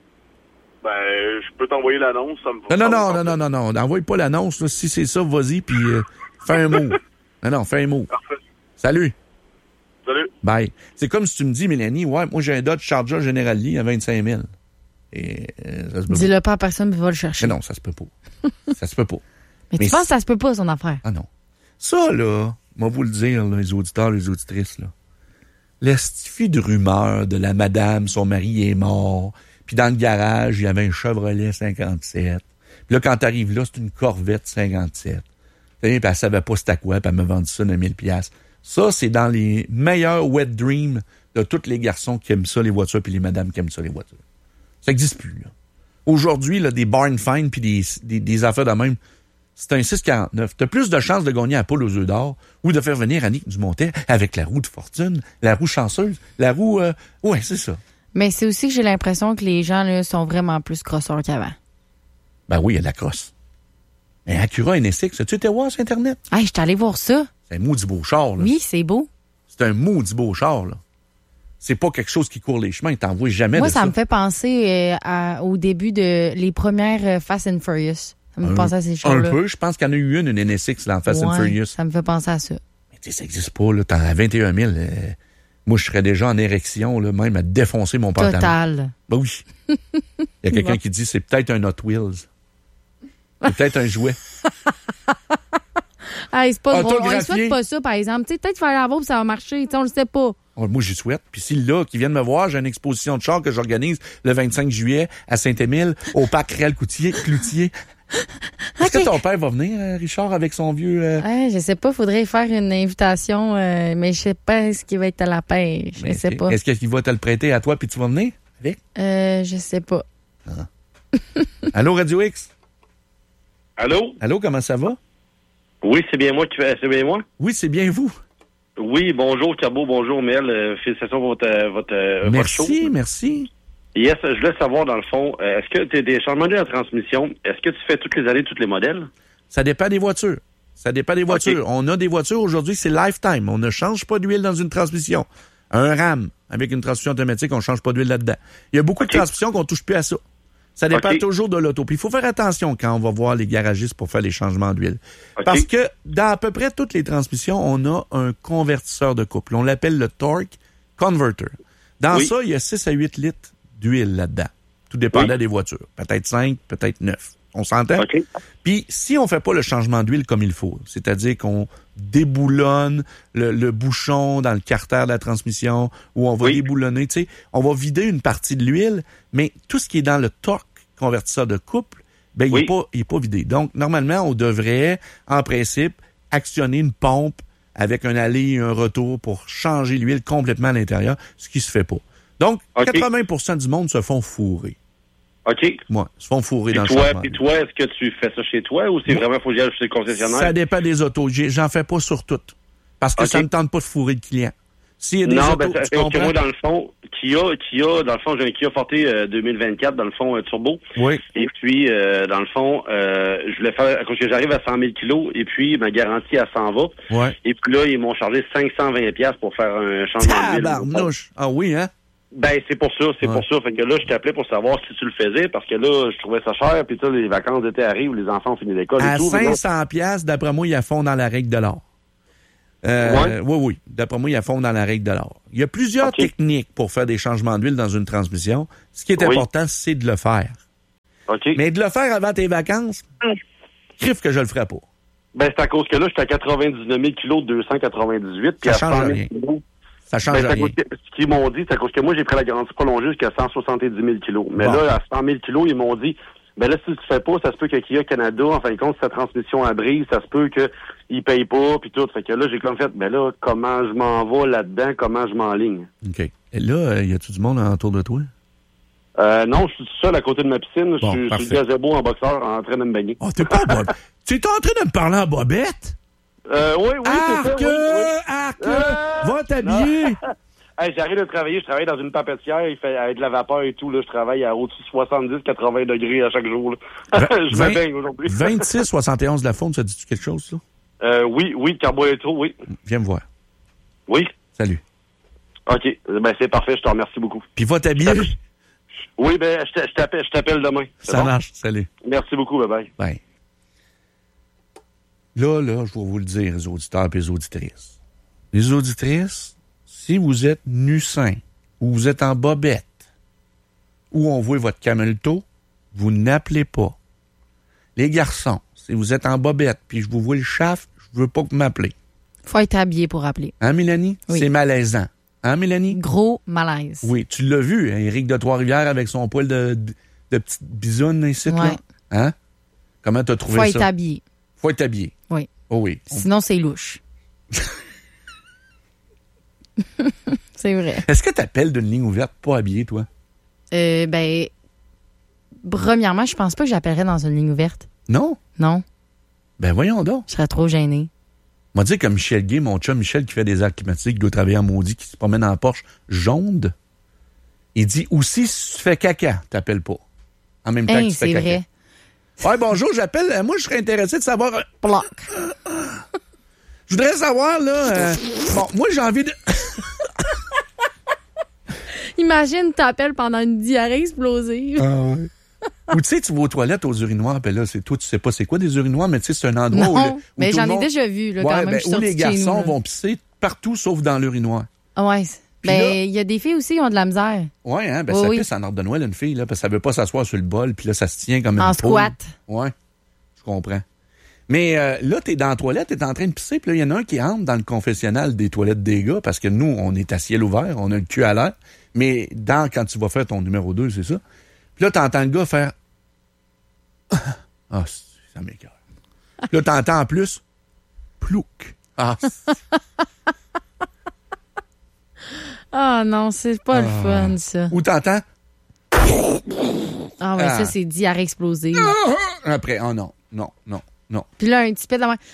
Ben, je peux t'envoyer l'annonce. Ça me... Non, non, non, non, non, non, non. N'envoie pas l'annonce. Là. Si c'est ça, vas-y, puis euh, fais un mot. Non, non, fais un mot. Parfait. Salut. Salut. Bye. C'est comme si tu me dis, Mélanie, ouais, moi, j'ai un Dodge Charger General Lee à vingt-cinq mille. Et, euh, ça se peut Dis-le pas. pas à personne, mais va le chercher. Mais non, ça se peut pas. ça se peut pas. Mais, mais tu penses que ça se peut pas, son affaire? Ah non. Ça, là, moi, vous le dire, là, les auditeurs, les auditrices, là. L'estifie de rumeur de la madame, son mari est mort, puis dans le garage, il y avait un Chevrolet cinquante-sept. Puis là, quand t'arrives là, c'est une Corvette cinquante-sept. Puis elle savait pas c'était quoi, puis elle m'a vendu ça de mille piastres. Ça, c'est dans les meilleurs wet dreams de tous les garçons qui aiment ça, les voitures, puis les madames qui aiment ça, les voitures. Ça n'existe plus, là. Aujourd'hui, là, des barn finds puis des, des, des affaires de même, c'est un six quarante-neuf. T'as plus de chances de gagner la poule aux œufs d'or ou de faire venir Annick Dumontet avec la roue de fortune, la roue chanceuse, la roue... Euh... Ouais, c'est ça. Mais c'est aussi que j'ai l'impression que les gens là, sont vraiment plus crosseurs qu'avant. Ben oui, il y a de la crosse. Un Acura N S X, as-tu été voir sur Internet? Ah, je suis allé voir ça. C'est un maudit beau char, là. Oui, c'est beau. C'est un maudit beau char, là. C'est pas quelque chose qui court les chemins, t'en vois jamais Moi, de ça. ça. me fait penser euh, à, au début de les premières euh, Fast and Furious. Ça me fait penser à ces choses-là. Un peu, je pense qu'il y en a eu une, une N S X dans Fast ouais, and Furious. Ça me fait penser à ça. Mais tu sais, ça n'existe pas, là. T'en as vingt et un mille. Euh, moi, je serais déjà en érection, là, même à défoncer mon pantalon. Total. Ben oui. Il y a quelqu'un bon. qui dit c'est peut-être un Hot Wheels. C'est peut-être un jouet. Hey, c'est pas drôle. On ne souhaite pas ça, par exemple. T'sais, peut-être faire la vôtre, ça va marcher. T'sais, on le sait pas. Moi, j'y souhaite. Puis si là, qui viennent me voir, j'ai une exposition de chars que j'organise le vingt-cinq juillet à Saint-Émile, au parc Réal-Cloutier. Cloutier. Est-ce okay. que ton père va venir, Richard, avec son vieux... Euh... Ouais, je sais pas. Faudrait faire une invitation, euh, mais je sais pas est-ce qu'il va être à la pêche. Je sais pas. Est-ce qu'il va te le prêter à toi puis tu vas venir avec? Euh, je sais pas. Ah. Allô, Radio X? Allô? Allô, comment ça va? Oui, c'est bien moi qui fais. C'est bien moi? Oui, c'est bien vous. Oui, bonjour Cabot, bonjour Mel. Euh, félicitations pour votre, votre, merci, votre show. Merci, merci. Yes, je voulais savoir dans le fond, euh, est-ce que tu as des changements de transmission, est-ce que tu fais toutes les années, tous les modèles? Ça dépend des voitures. Ça dépend des voitures. Okay. On a des voitures aujourd'hui, c'est lifetime. On ne change pas d'huile dans une transmission. Un RAM avec une transmission automatique, on ne change pas d'huile là-dedans. Il y a beaucoup okay. de transmissions qu'on ne touche plus à ça. Ça dépend okay. toujours de l'auto. Puis il faut faire attention quand on va voir les garagistes pour faire les changements d'huile. Okay. Parce que dans à peu près toutes les transmissions, on a un convertisseur de couple. On l'appelle le torque converter. Dans oui. ça, il y a six à huit litres d'huile là-dedans. Tout dépendant oui. des voitures. Peut-être cinq, peut-être neuf. On s'entend? Okay. Puis si on fait pas le changement d'huile comme il faut, c'est-à-dire qu'on déboulonne le, le bouchon dans le carter de la transmission, ou on va oui. déboulonner, tu sais, on va vider une partie de l'huile, mais tout ce qui est dans le torque convertisseur de couple, ben oui. il est pas, il est pas vidé. Donc, normalement, on devrait, en principe, actionner une pompe avec un aller et un retour pour changer l'huile complètement à l'intérieur, ce qui se fait pas. Donc, okay. quatre-vingts pour cent du monde se font fourrer. OK. Moi, ils se font fourrer puis dans toi, le changement. Puis toi, est-ce que tu fais ça chez toi ou c'est moi, vraiment faut que j'aille chez le concessionnaire? Ça dépend des autos. J'ai, j'en fais pas sur toutes. Parce que okay. ça ne me tente pas de fourrer le client. S'il y a des non, autos, ben, tu comprends? comprends? Que moi, dans le fond, Kia, Kia, dans le fond, j'ai un Kia Forte euh, deux mille vingt-quatre, dans le fond, euh, turbo. Oui. Et puis, euh, dans le fond, euh, je voulais faire, parce que j'arrive à cent mille kilos, et puis ma garantie, elle s'en va. Ouais. Et puis là, ils m'ont chargé cinq cent vingt dollars pour faire un changement d'huile. Tabarnouche! Ah oui, hein? Ben, c'est pour ça, c'est ouais. pour ça. Fait que là, je t'appelais pour savoir si tu le faisais, parce que là, je trouvais ça cher, puis tu sais, les vacances d'été arrivent, les enfants ont fini l'école à et tout. cinq cents piastres, d'après moi, il y a fond dans la règle de l'or. Euh, ouais. Oui, oui. D'après moi, il y a fond dans la règle de l'or. Il y a plusieurs okay. techniques pour faire des changements d'huile dans une transmission. Ce qui est oui. important, c'est de le faire. OK. Mais de le faire avant tes vacances, crif que je le ferais pas. Ben, c'est à cause que là, j'étais à quatre-vingt-dix-neuf mille kilos de deux cent quatre-vingt-dix-huit. Ça change rien. Kilos, ça change ben, rien. Que, ce qu'ils m'ont dit, c'est à cause que moi, j'ai pris la garantie prolongée jusqu'à cent soixante-dix mille kilos. Mais bon. là, à cent mille kilos, ils m'ont dit, ben là, si tu ne fais pas, ça se peut que Kia Canada, en fin de compte, sa transmission à brise, ça se peut qu'ils payent pas, puis tout. Fait que là, j'ai comme fait, ben là, comment je m'en vais là-dedans, comment je m'enligne. OK. Et là, euh, y a-tu du monde autour de toi? Euh, non, je suis seul à côté de ma piscine. Bon, je suis gazebo en boxeur, en train de me baigner. Oh, t'es pas en bobette? Tu es en train de me parler en bobette? Euh, oui, oui, c'est ça. Oui, oui. Arc! Euh, Va t'habiller! Hey, j'arrive de travailler, je travaille dans une papetière, il fait avec de la vapeur et tout, là, je travaille à au-dessus de soixante-dix à quatre-vingts degrés à chaque jour, là. Je me baigne aujourd'hui. vingt-six soixante et onze de la faune, ça dit-tu quelque chose, ça? Euh, oui, oui, Carboétro, oui. Viens me voir. Oui. Salut. OK, ben c'est parfait, je te remercie beaucoup. Puis va t'habiller? Oui, ben je t'appelle, je t'appelle demain. Ça bon? marche, salut. Merci beaucoup, bye-bye. Bye. Là, là, je vais vous le dire, les auditeurs et les auditrices. Les auditrices, si vous êtes nu-sain, ou vous êtes en bobette, ou on voit votre camelto, vous n'appelez pas. Les garçons, si vous êtes en bobette, puis je vous vois le chaff, je veux pas que vous m'appelez. Faut être habillé pour appeler. Hein, Mélanie? Oui. C'est malaisant. Hein, Mélanie? Gros malaise. Oui, tu l'as vu, hein, Éric de Trois-Rivières avec son poil de, de, de petite bisoune ici, ouais. là. Hein? Comment t'as trouvé Faut ça? Faut être habillé. Faut être habillé. Oui. Oh oui. Sinon, c'est louche. C'est vrai. Est-ce que tu appelles d'une ligne ouverte pas habillé, toi? Euh, ben, premièrement, je pense pas que j'appellerais dans une ligne ouverte. Non? Non. Ben, voyons donc. Je serais trop gênée. Moi, dire comme Michel Gay, mon chum Michel qui fait des arts climatiques, qui doit travailler en maudit, qui se promène en Porsche jaune, il dit aussi, si tu fais caca, t'appelles pas. En même temps hey, que tu fais c'est caca. Vrai. Ouais, bonjour, j'appelle. Moi, je serais intéressé de savoir. Bloc. Je voudrais savoir, là. Euh, bon, moi, j'ai envie de. Imagine, t'appelles pendant une diarrhée explosive. Ah ouais. Ou tu sais, tu vas aux toilettes aux urinoirs, puis là, c'est toi, tu sais pas c'est quoi des urinoirs, mais tu sais, c'est un endroit non, où. Le, où mais tout j'en le monde... ai déjà vu, là, ouais, quand même. Ben, je où les garçons nous, vont pisser partout sauf dans l'urinoir. Ah ouais. Ben, il y a des filles aussi qui ont de la misère. Oui, hein, ben oui, ça oui. pisse en ordre de Noël, une fille, là, parce que ça veut pas s'asseoir sur le bol, puis là, ça se tient comme une en poule. squat. Oui, je comprends. Mais euh, là, t'es dans la toilette, t'es en train de pisser, puis là, il y en a un qui entre dans le confessionnal des toilettes des gars, parce que nous, on est à ciel ouvert, on a le cul à l'air, mais dans quand tu vas faire ton numéro deux, c'est ça. Puis là, t'entends le gars faire... Ah, ça m'écoeure. Puis là, t'entends en plus... Plouc. Ah, Ah non, c'est pas ah. le fun, ça. Ou t'entends... Ah ouais, ah. ça, c'est diarrhée explosive. Après, oh non, non, non, non. Puis là, un petit peu de la...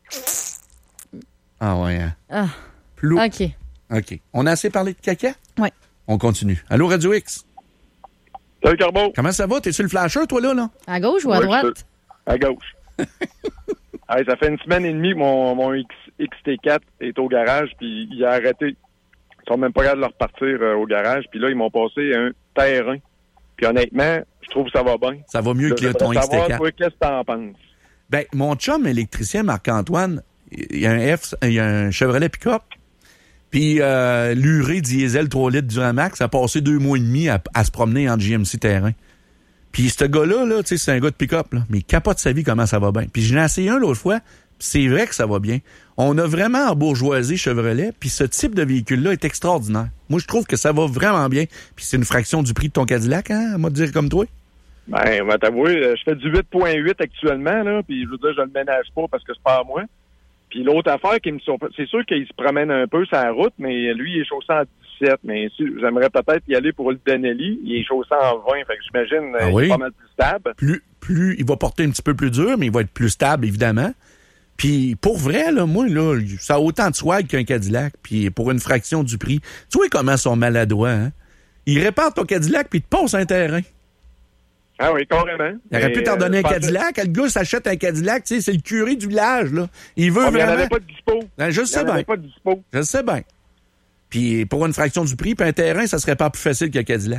Ah ouais, hein. Ah. Plouc. OK. OK. On a assez parlé de caca? Oui. On continue. Allô, Radio X? Salut, Carbo. Comment ça va? T'es sur le flasheur, toi, là? là? À gauche ou à oui, droite? À gauche. Hey, ça fait une semaine et demie que mon, mon X, X T quatre est au garage, puis il a arrêté. Ils sont même pas capables de le repartir euh, au garage, puis là, ils m'ont passé un terrain. Puis honnêtement, je trouve que ça va bien. Ça va mieux je que ton X T quatre. Savoir, toi, qu'est-ce que t'en penses? Ben, mon chum électricien, Marc-Antoine, il y a un F, il y a un Chevrolet pick-up, puis euh, l'urée diesel trois litres Duramax a passé deux mois et demi à, à se promener en G M C terrain. Puis ce gars-là, là, tu sais, c'est un gars de pick-up, là, mais il capote sa vie comment ça va bien. Puis je l'ai essayé un l'autre fois, puis c'est vrai que ça va bien. On a vraiment embourgeoisé Chevrolet, puis ce type de véhicule-là est extraordinaire. Moi, je trouve que ça va vraiment bien. Puis c'est une fraction du prix de ton Cadillac, hein, à moi de dire comme toi. Ben, on va t'avouer, je fais du huit virgule huit actuellement, là, puis je veux dire, je le ménage pas parce que c'est pas à moi. Puis l'autre affaire qui me surprend, c'est sûr qu'il se promène un peu sur la route, mais lui, il est chaussé en dix-sept. Mais si, j'aimerais peut-être y aller pour le Denelli. Il est chaussé en vingt, fait que j'imagine ah il oui? est pas mal plus stable. Plus, plus, il va porter un petit peu plus dur, mais il va être plus stable, évidemment. Puis pour vrai, là, moi, là, ça a autant de swag qu'un Cadillac, puis pour une fraction du prix. Tu vois comment ils sont maladroits, hein? il répare ton Cadillac puis il te passe un terrain. Ah oui, carrément. Il aurait Mais, pu t'en donner euh, un pensais... Cadillac. Le gars s'achète un Cadillac, tu sais, c'est le curé du village, là. Il veut oh, vraiment... Il n'y en avait pas de dispo. Ben, je le sais bien. pas de dispo. Je le sais bien. Puis pour une fraction du prix, puis un terrain, ça serait pas plus facile qu'un Cadillac.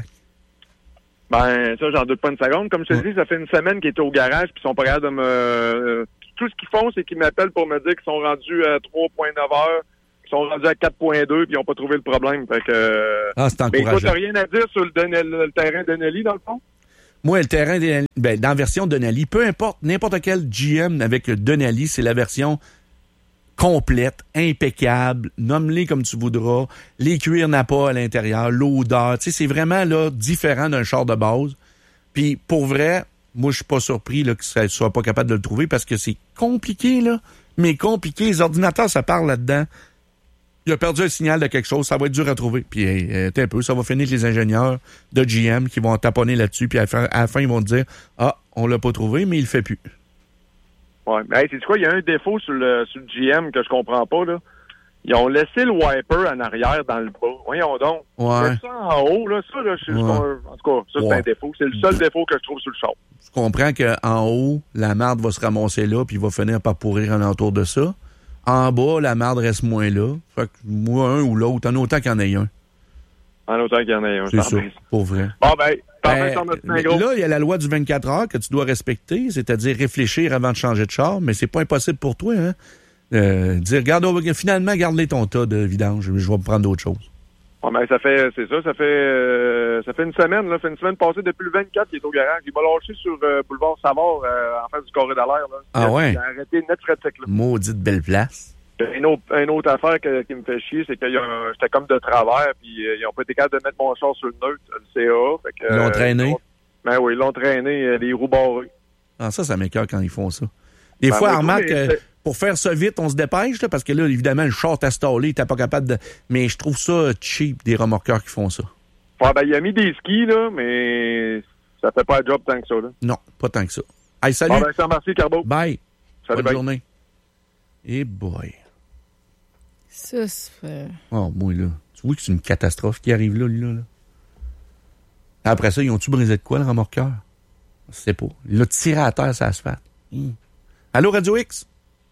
Ben, ça, j'en doute pas une seconde. Comme je te ouais. dis, ça fait une semaine qu'ils étaient au garage, puis ils sont pas capables de me... Euh, tout ce qu'ils font, c'est qu'ils m'appellent pour me dire qu'ils sont rendus à trois virgule neuf heures, qu'ils sont rendus à quatre virgule deux, puis ils n'ont pas trouvé le problème. Fait que... Ah, c'est encourageant. Mais toi, t'as rien à dire sur le, Denel, le terrain de Denali, dans le fond? Moi, le terrain, de, ben, dans la version Denali, peu importe, n'importe quel G M avec le Denali, c'est la version complète, impeccable, nomme-les comme tu voudras, les cuirs n'a pas à l'intérieur, l'odeur, tu sais, c'est vraiment là différent d'un char de base. Puis pour vrai, moi, je suis pas surpris là, que ça soit pas capable de le trouver parce que c'est compliqué, là, mais compliqué. Les ordinateurs, ça parle là-dedans. Il a perdu un signal de quelque chose, ça va être dur à trouver. Puis, hey, un peu, ça va finir avec les ingénieurs de G M qui vont taponner là-dessus, puis à la fin, à la fin ils vont te dire « Ah, on l'a pas trouvé, mais il le fait plus. » Ouais, mais hey, c'est quoi, il y a un défaut sur le, sur le G M que je comprends pas, là. Ils ont laissé le wiper en arrière dans le bas. Voyons donc. Ouais. Mais ça en haut, là, ça, là, je, Ouais. en tout cas, ça, c'est Ouais. un défaut. C'est le seul défaut que je trouve sur le char. Je comprends qu'en haut, la marde va se ramasser là, puis il va finir par pourrir alentour de ça. En bas, la marde reste moins là. Fait que moi, un ou l'autre, en autant qu'il y en ait un. En autant qu'il y en ait un. C'est ça, pour vrai. Bon, ben, Ben, là, il y a la loi du vingt-quatre heures que tu dois respecter, c'est-à-dire réfléchir avant de changer de char, mais c'est pas impossible pour toi, hein? Euh, dire, regarde, finalement, garde-les ton tas de vidange, je vais me prendre d'autres choses. Ouais, ben, ça fait, c'est ça, ça fait, euh, ça fait une semaine, là, ça fait une semaine passée depuis le vingt-quatre qu'il est au garage. Il m'a lâché sur euh, boulevard Savard, euh, en face du Corée d'Alaire, là. Ah il a, ouais? Il a arrêté net pratique, là. Maudite belle place. Une autre, une autre affaire que, qui me fait chier, c'est que j'étais comme de travers, puis euh, ils ont pas été capables de mettre mon char sur le neutre, le C A. Fait que, Ils l'ont traîné? Euh, ben oui, ils l'ont traîné, euh, les roues barrées. Ah, ça, ça m'écoeure quand ils font ça. Des Ben, fois, moi, remarque, mais, euh, pour faire ça vite, on se dépêche, là, parce que là, évidemment, le char t'a stallé, t'es pas capable de... Mais je trouve ça cheap, des remorqueurs qui font ça. Ouais, ben, il a mis des skis, là, mais ça fait pas un job tant que ça, là. Non, pas tant que ça. Hey, salut! Bon, ben, je te remercie, Carbo. Bye! Salut, Bonne bye. journée. Et boy. Ça, c'est... Oh, moi, là. Tu vois que c'est une catastrophe qui arrive là, lui, là. là. Après ça, ils ont-tu brisé de quoi, le remorqueur? Je sais pas. Il l'a tiré à terre, ça asphalte. Hum. Allô, Radio X?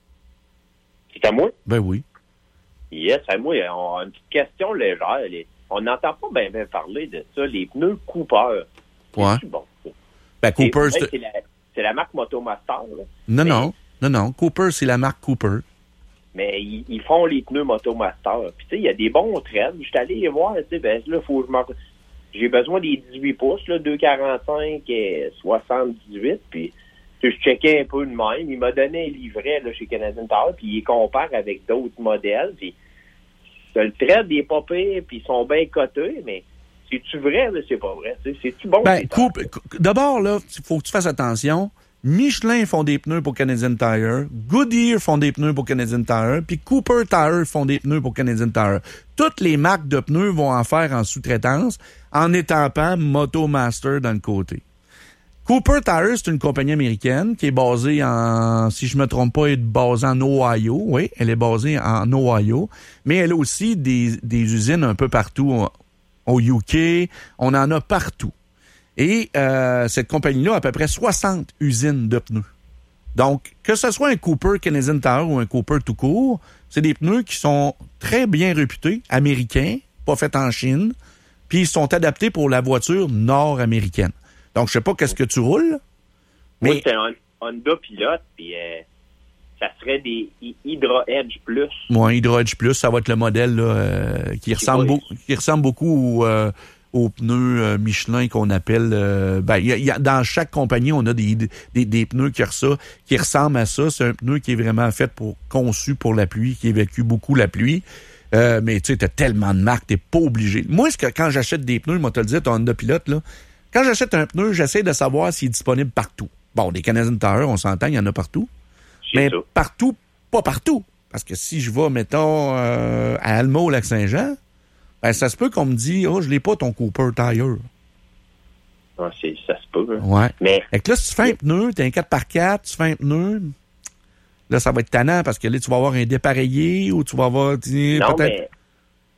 C'est à moi? Ben oui. Yes, à moi. On a une petite question légère. Les... On n'entend pas bien ben parler de ça. Les pneus Cooper. Ouais. C'est bon. Ben, Cooper, c'est... c'est... C'est, la... c'est la marque Motomaster, là. Non, mais... non. Non, non. Cooper, c'est la marque Cooper. Mais ils, ils font les pneus Motomaster. Puis, tu sais, il y a des bons trails. Je suis allé les voir, tu sais, ben là, faut que je m'en... J'ai besoin des dix-huit pouces, là, deux quarante-cinq et soixante-dix-huit. Puis, je checkais un peu de même. Il m'a donné un livret là, chez Canadian Tire, puis il compare avec d'autres modèles. Puis, le trait des pas pires, puis ils sont bien cotés, mais c'est-tu vrai, là, c'est pas vrai? T'sais, c'est-tu bon? Ben, coupe, d'abord, là, il faut que tu fasses attention. Michelin font des pneus pour Canadian Tire, Goodyear font des pneus pour Canadian Tire, puis Cooper Tire font des pneus pour Canadian Tire. Toutes les marques de pneus vont en faire en sous-traitance en étampant Motomaster dans le côté. Cooper Tire, c'est une compagnie américaine qui est basée en, si je me trompe pas, elle est basée en Ohio. Oui, elle est basée en Ohio, mais elle a aussi des, des usines un peu partout au U K. On en a partout. Et euh, cette compagnie-là a à peu près soixante usines de pneus. Donc, que ce soit un Cooper Canadian Tire ou un Cooper tout court, c'est des pneus qui sont très bien réputés, américains, pas faits en Chine, puis ils sont adaptés pour la voiture nord-américaine. Donc, je sais pas qu'est-ce que tu roules, mais... Moi, c'est un Honda Pilot, puis euh, ça serait des Hydra Edge Plus. Moi, Hydra Edge Plus, ça va être le modèle là, euh, qui, ressemble beau, qui ressemble beaucoup au... Euh, aux pneus euh, Michelin qu'on appelle... Euh, ben, y a, y a, dans chaque compagnie, on a des, des, des pneus qui, ressa, qui ressemblent à ça. C'est un pneu qui est vraiment fait pour conçu pour la pluie, qui évacue beaucoup la pluie. Euh, mais tu sais, t'as tellement de marques, t'es pas obligé. Moi, c'est que quand j'achète des pneus, moi, te le dis, ton Honda Pilot, là, quand j'achète un pneu, j'essaie de savoir s'il est disponible partout. Bon, des Canadian Tire, on s'entend, il y en a partout. C'est mais ça. Partout, pas partout. Parce que si je vais, mettons, euh, à Alma, au Lac-Saint-Jean, ben, ça se peut qu'on me dise, oh, je l'ai pas ton Cooper Tire. Ah, c'est, ça se peut. Hein. Ouais. Mais. Fait que là, si tu fais un pneu, t'as un quatre par quatre, tu fais un pneu, là, ça va être tannant parce que là, tu vas avoir un dépareillé ou tu vas avoir, Non, peut-être. mais.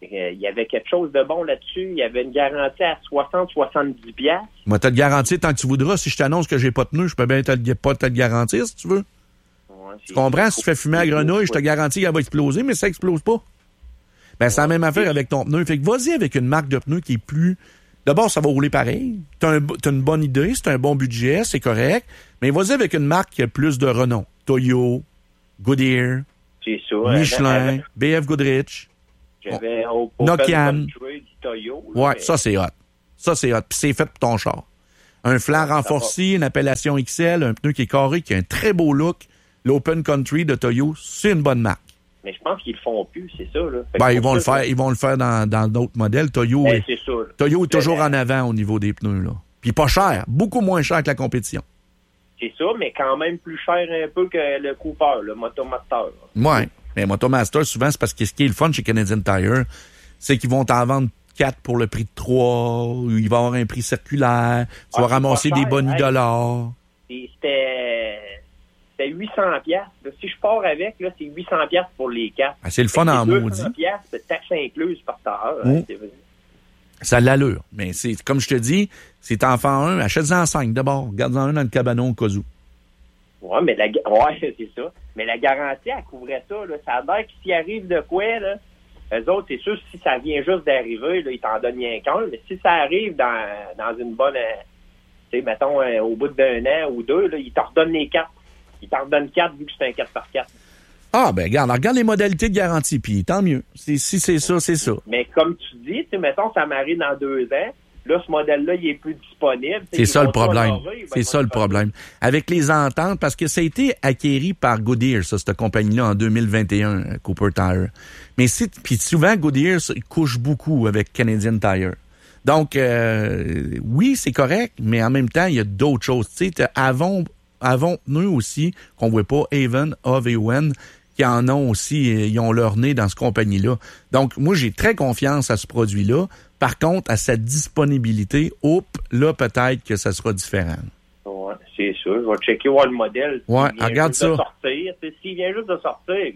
il y avait quelque chose de bon là-dessus. Il y avait une garantie à soixante à soixante-dix piastres. Moi, t'as te garantir tant que tu voudras. Si je t'annonce que j'ai pas de pneus, je peux bien te, pas te le garantir, si tu veux. Ouais, tu comprends? Si tu fais fumer à grenouille, je te garantis qu'elle va exploser, mais ça explose pas. Ben, c'est la même affaire avec ton pneu. Fait que vas-y avec une marque de pneus qui est plus... D'abord, ça va rouler pareil. T'as, un, t'as une bonne idée, c'est un bon budget, c'est correct. Mais vas-y avec une marque qui a plus de renom. Toyo, Goodyear, c'est ça, Michelin, avec, B F Goodrich, j'avais oh, Nokian. Toyo, ouais, mais... ça c'est hot. Ça c'est hot. Puis c'est fait pour ton char. Un flanc renforcé, une appellation X L, un pneu qui est carré, qui a un très beau look. L'Open Country de Toyo, c'est une bonne marque. Mais je pense qu'ils le font plus, c'est ça, là. Ben, ils vont le faire, ils vont le faire dans, dans d'autres modèles. Toyo, ben, est, c'est ça, Toyo est toujours ben, en avant au niveau des pneus, là. Puis pas cher, beaucoup moins cher que la compétition. C'est ça, mais quand même plus cher un peu que le Cooper, le Motomaster. Ouais. Mais Motomaster, souvent, c'est parce que ce qui est le fun chez Canadian Tire, c'est qu'ils vont t'en vendre quatre pour le prix de trois, il va y avoir un prix circulaire, tu ah, vas ramasser cher, des bonus hein? dollars. C'était... C'était huit cents piastres. Si je pars avec, là, c'est huit cents piastres pour les quatre. Ah, c'est le fun en maudit. deux cents piastres, c'est taxe incluse par heure. Mmh. Hein, c'est... Ça a de l'allure. Mais c'est comme je te dis, c'est enfant un, achète-en cinq d'abord. Garde-en un dans le cabanon au cas où. Ouais, mais la, ouais, c'est ça. Mais la garantie, elle couvrait ça, là. Ça a l'air que s'il arrive de quoi, là, eux autres, c'est sûr, si ça vient juste d'arriver, là, ils t'en donnent rien qu'un. Mais si ça arrive dans, dans une bonne, euh, tu sais, mettons, euh, au bout d'un an ou deux, là, ils t'en redonnent les quatre. Ils t'en redonnent quatre vu que c'est un quatre par quatre. Ah, ben, regarde, regarde les modalités de garantie, puis tant mieux. C'est, si c'est ça, c'est ça. Mais comme tu dis, tu sais, mettons, ça m'arrive dans deux ans. Là, ce modèle-là, il est plus disponible. C'est ça le problème. C'est ça le problème. Avec les ententes, parce que ça a été acquéri par Goodyear, ça, cette compagnie-là, en deux mille vingt et un, Cooper Tire. Mais c'est, puis souvent, Goodyear couche beaucoup avec Canadian Tire. Donc, euh, oui, c'est correct, mais en même temps, il y a d'autres choses. Tu sais, t'as Avon, Avon pneus aussi, qu'on voit pas, Avon, A V O N, qui en ont aussi, ils ont leur nez dans cette compagnie-là. Donc, moi, j'ai très confiance à ce produit-là. Par contre, à sa disponibilité, oups, là, peut-être que ça sera différent. Ouais, c'est sûr. Je vais checker voir le modèle. Ouais, regarde ça. De sortir. S'il vient juste de sortir,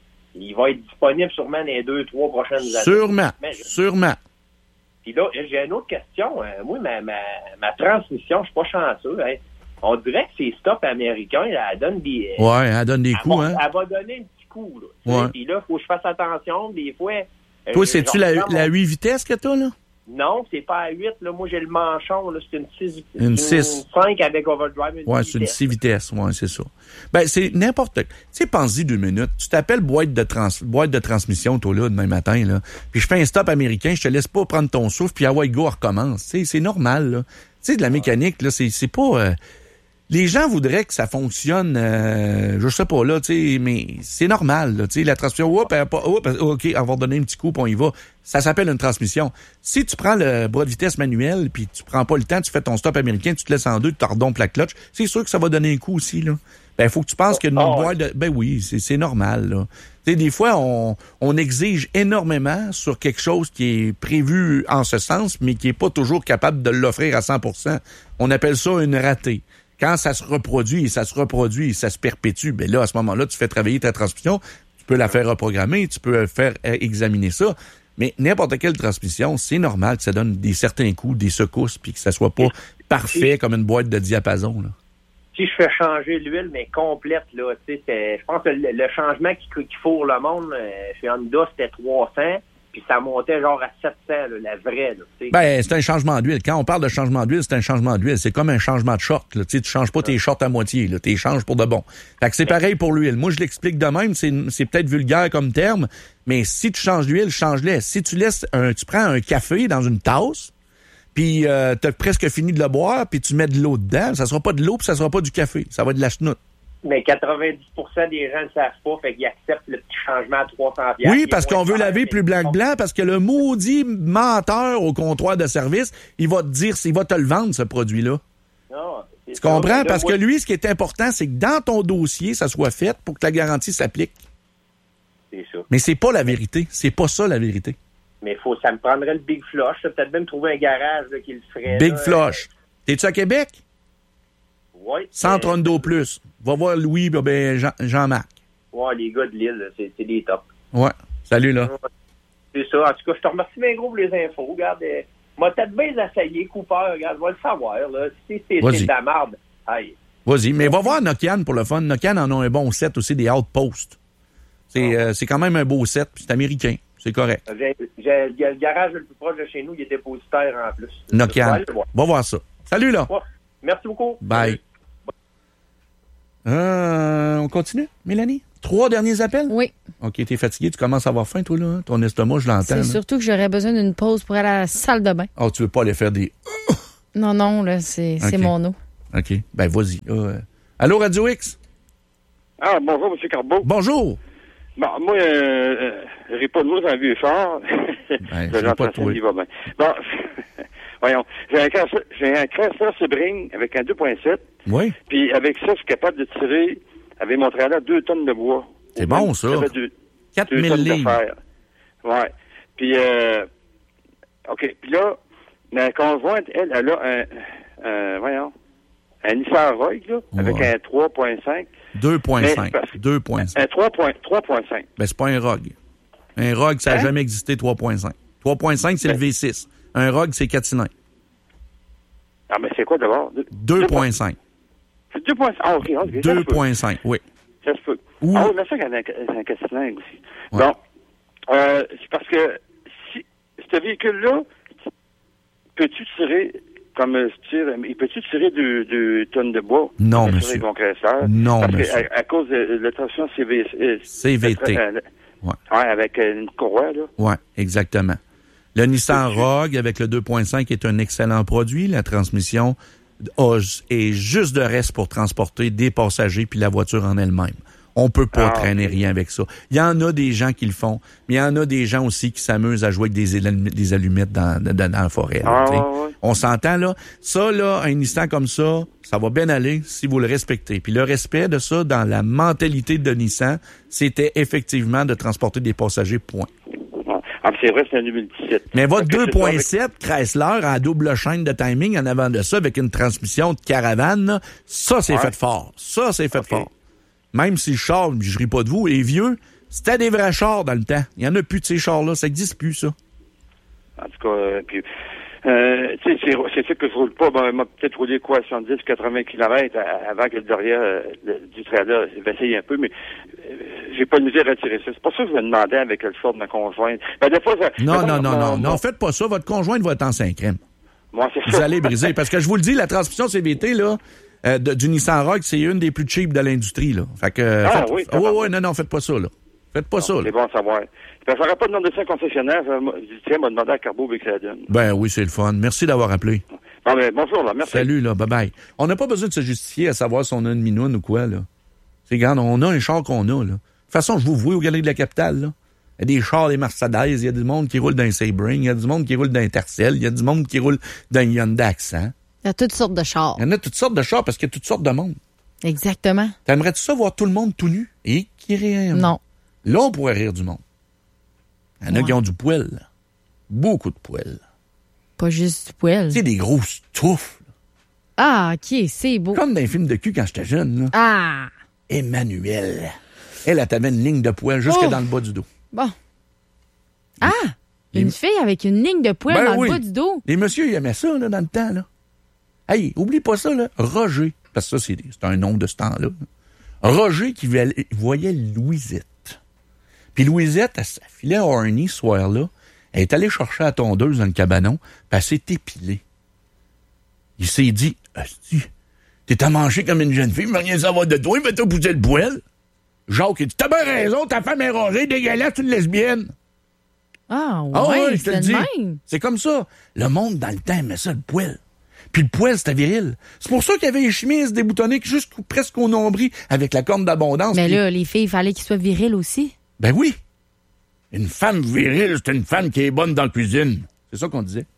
il va être disponible sûrement dans les deux, trois prochaines années. Sûrement, sûrement. Puis là, j'ai une autre question. Moi, ma, ma, ma transmission, je suis pas chanceux. Hein. On dirait que ces stops américains, elle donne des... Ouais, elle donne des coups, va, hein. Elle va donner un petit coup, là. Ouais. Puis là, il faut que je fasse attention. Des fois... Toi, c'est-tu la, la huit vitesses que t'as, là? Non, c'est pas à huit. Là. Moi, j'ai le manchon. Là. C'est une six. Une six. Une cinq avec overdrive. Une ouais, c'est une six vitesses. Ouais, c'est ça. Ben, c'est n'importe... Tu sais, pense-y deux minutes. Tu t'appelles boîte de trans... boîte de transmission, toi, là, demain matin, là. Puis je fais un stop américain, je te laisse pas prendre ton souffle, puis ah ouais, go, recommence. Tu sais, c'est normal, là. Tu sais, de la mécanique, là, c'est, c'est pas... Euh... Les gens voudraient que ça fonctionne, euh, je sais pas là, tu sais, mais c'est normal, là, tu sais, la transmission, oups, oups, ok, on va donner un petit coup, puis on y va. Ça s'appelle une transmission. Si tu prends le bras de vitesse manuel, puis tu prends pas le temps, tu fais ton stop américain, tu te laisses en deux, tu te redompes la clutch, c'est sûr que ça va donner un coup aussi, là. Ben, faut que tu penses qu'il y a une oh, boîte de... Ben oui, c'est, c'est normal, là. Tu sais, des fois, on, on exige énormément sur quelque chose qui est prévu en ce sens, mais qui est pas toujours capable de l'offrir à cent pour cent. On appelle ça une ratée. Quand ça se reproduit et ça se reproduit et ça se perpétue, ben là, à ce moment-là, tu fais travailler ta transmission, tu peux la faire reprogrammer, tu peux faire examiner ça. Mais n'importe quelle transmission, c'est normal que ça donne des certains coups, des secousses, puis que ça soit pas parfait comme une boîte de diapason, là. Si je fais changer l'huile, mais complète, là, tu sais, c'est, je pense que le, le changement qui, qui fourre le monde, euh, chez Honda, c'était trois cents. Puis ça montait genre à sept cents, là, la vraie. Là, t'sais. Ben, c'est un changement d'huile. Quand on parle de changement d'huile, c'est un changement d'huile. C'est comme un changement de short. Là. Tu changes pas tes shorts à moitié. Tu les changes pour de bon. Fait que c'est pareil pour l'huile. Moi, je l'explique de même. C'est, c'est peut-être vulgaire comme terme, mais si tu changes d'huile, change-les. Si tu laisses un, tu prends un café dans une tasse, puis euh, t'as presque fini de le boire, puis tu mets de l'eau dedans, ça sera pas de l'eau, puis ça sera pas du café. Ça va être de la chenoute. Mais quatre-vingt-dix pour cent des gens ne le savent pas, fait qu'ils acceptent le petit changement à trois cents dollars. Oui, parce qu'on veut laver plus blanc que blanc, parce que le maudit menteur au comptoir de service, il va te dire, il va te le vendre, ce produit-là. Non, tu comprends? Parce que lui, ce qui est important, c'est que dans ton dossier, ça soit fait pour que la garantie s'applique. C'est ça. Mais c'est pas la vérité. C'est pas ça, la vérité. Mais faut, ça me prendrait le Big Flush. Peut-être même trouver un garage là, qui le ferait. Big là, Flush. Euh... T'es-tu à Québec? Oui. cent trente-deux plus. Va voir Louis, ben Jean, Jean-Marc. Ouais, les gars de Lille, c'est, c'est des tops. Ouais. Salut, là. C'est ça. En tout cas, je te remercie bien gros pour les infos. Regarde, euh, moi, peut-être bien essayé, Cooper. Regarde, je vais le savoir, là. Si c'est, c'est de la merde, aïe. Vas-y, mais va voir Nokian pour le fun. Nokian en a un bon set aussi, des Outposts. C'est, ah. euh, c'est quand même un beau set, puis c'est américain. C'est correct. J'ai, j'ai, le garage le plus proche de chez nous, il est dépositaire en plus. Nokian. Va voir ça. Salut, là. Ouais. Merci beaucoup. Bye. Euh, on continue, Mélanie? Trois derniers appels? Oui. OK, t'es fatigué, tu commences à avoir faim, toi, là. Hein? Ton estomac, je l'entends. C'est là. Surtout que j'aurais besoin d'une pause pour aller à la salle de bain. Ah, oh, tu veux pas aller faire des... Non, non, là, c'est, okay. c'est mon eau. OK. Ben, vas-y. Euh... Allô, Radio X? Ah, bonjour, M. Carbeau. Bonjour. Bon, moi, euh, euh, j'ai pas de mots dans le vieux char. Ben, je pas de il va bien. Bon, voyons. J'ai un Chrysler, j'ai un Chrysler Sebring avec un deux point sept. Oui. Puis avec ça, je suis capable de tirer, avec mon trailer, deux tonnes de bois. C'est bon, ça. quatre mille livres. Ouais. Puis, euh, OK. Puis là, ma conjointe, elle, elle a un, un voyons, un Nissan Rogue, là, ouais. avec un trois point cinq. deux point cinq. deux point cinq. Un trois point cinq. Ben, c'est pas un Rogue. Un Rogue, ça n'a hein? jamais existé trois point cinq. trois point cinq, c'est ben. le V six. Un Rogue, c'est quatre cylindres. Ah, mais c'est quoi d'abord? deux point cinq. C'est deux point cinq. Ah, OK. okay. deux point cinq, oui. Ça se peut. Ou... Ah oui, mais ça, il y a un quatre cylindres aussi. Ouais. Bon. Euh, c'est parce que si ce véhicule-là, peux-tu tirer comme tu tires, il peut-tu tirer deux, deux tonnes de bois? Non, monsieur. Non, parce monsieur. Que à, à cause de la traction C V T. C V T. Euh, ouais. ouais, avec une courroie, là. Oui, exactement. Le Nissan Rogue avec le deux point cinq est un excellent produit. La transmission est juste de reste pour transporter des passagers puis la voiture en elle-même. On peut pas ah, traîner okay. rien avec ça. Il y en a des gens qui le font, mais il y en a des gens aussi qui s'amusent à jouer avec des, des allumettes dans, dans, dans la forêt. Là, ah, ouais. On s'entend, là. Ça, là, un Nissan comme ça, ça va bien aller si vous le respectez. Puis le respect de ça dans la mentalité de Nissan, c'était effectivement de transporter des passagers, point. Ah, c'est vrai, c'est un deux mille dix-sept. Mais votre deux point sept Chrysler à double chaîne de timing en avant de ça, avec une transmission de caravane, là, ça, c'est ouais. fait fort. Ça, c'est fait okay. fort. Même si le char, je ris pas de vous, est vieux, c'était des vrais chars dans le temps. Il y en a plus de ces chars-là. Ça n'existe plus, ça. En tout cas, euh, puis, euh, tu sais, c'est, c'est fait que je roule pas. Ben, m'a peut-être roulé quoi, soixante-dix, quatre-vingts kilomètres avant que le derrière euh, le, du trailer essaye un peu, mais euh, j'ai pas de misère à tirer ça. C'est pas ça que je me demandais avec le sort de ma conjointe. Ben, des fois, ça, non, non, non, non, non, faites pas ça. Votre conjointe va être en cinquième. Moi, c'est vous ça. allez briser. Parce que je vous le dis, la transmission C V T, là, Euh, de, du Nissan Rogue, c'est une des plus cheap de l'industrie, là. Fait que, ah, faites, oui. Ouais, ouais, non, non, faites pas ça, là. Faites pas non, ça, là. C'est bon à savoir. Ça n'aurait pas demandé ça à concessionnaire. Je dis, tiens, m'a demandé à Carbeau que ça donne. Ben oui, c'est le fun. Merci d'avoir appelé. Non, mais bonjour, là. Merci. Salut, là. Bye bye. On n'a pas besoin de se justifier à savoir si on a une minoune ou quoi, là. C'est grave, on a un char qu'on a, là. De toute façon, je vous vois au Galerie de la Capitale, là. Il y a des chars, des Mercedes, il y a du monde qui roule dans un Sebring, il y a du monde qui roule dans un Tercel, il y a du monde qui roule dans un Hyundai Accent. Il y a toutes sortes de chars. Il y en a toutes sortes de chars parce qu'il y a toutes sortes de monde. Exactement. T'aimerais-tu ça voir tout le monde tout nu et qui rire? Non. Là, on pourrait rire du monde. Il y en a ouais. qui ont du poil. Là. Beaucoup de poil. Pas juste du poil. Tu sais, des grosses touffes. Là. Ah, OK, c'est beau. Comme dans les films de cul quand j'étais jeune. Là. Ah! Emmanuel. Elle, elle t'avait une ligne de poil jusque oh. dans le bas du dos. Bon. Ah! Les... Une fille avec une ligne de poil ben dans oui. le bas du dos. Les messieurs, ils aimaient ça là, dans le temps. Là. Hey, oublie pas ça, là. Roger. Parce que ça, c'est, c'est un nom de ce temps-là. Roger qui voyait Louisette. Puis Louisette, elle s'affilait à Orny ce soir-là. Elle est allée chercher la tondeuse dans le cabanon, puis elle s'est épilée. Il s'est dit, Asti, t'es à manger comme une jeune fille, mais rien savoir de toi, mais t'as poussé le poil. Jacques, il dit, t'as bien raison, ta femme est rosée, dégueulasse, une lesbienne. Ah, ouais, ah ouais je te le dis. Même. C'est comme ça. Le monde, dans le temps, aimait ça, le poil. Puis le poil, c'était viril. C'est pour ça qu'il y avait les chemises déboutonnées jusqu'au presque au nombril avec la corne d'abondance. Mais puis... là, les filles, il fallait qu'ils soient virils aussi. Ben oui. Une femme virile, c'est une femme qui est bonne dans la cuisine. C'est ça qu'on disait.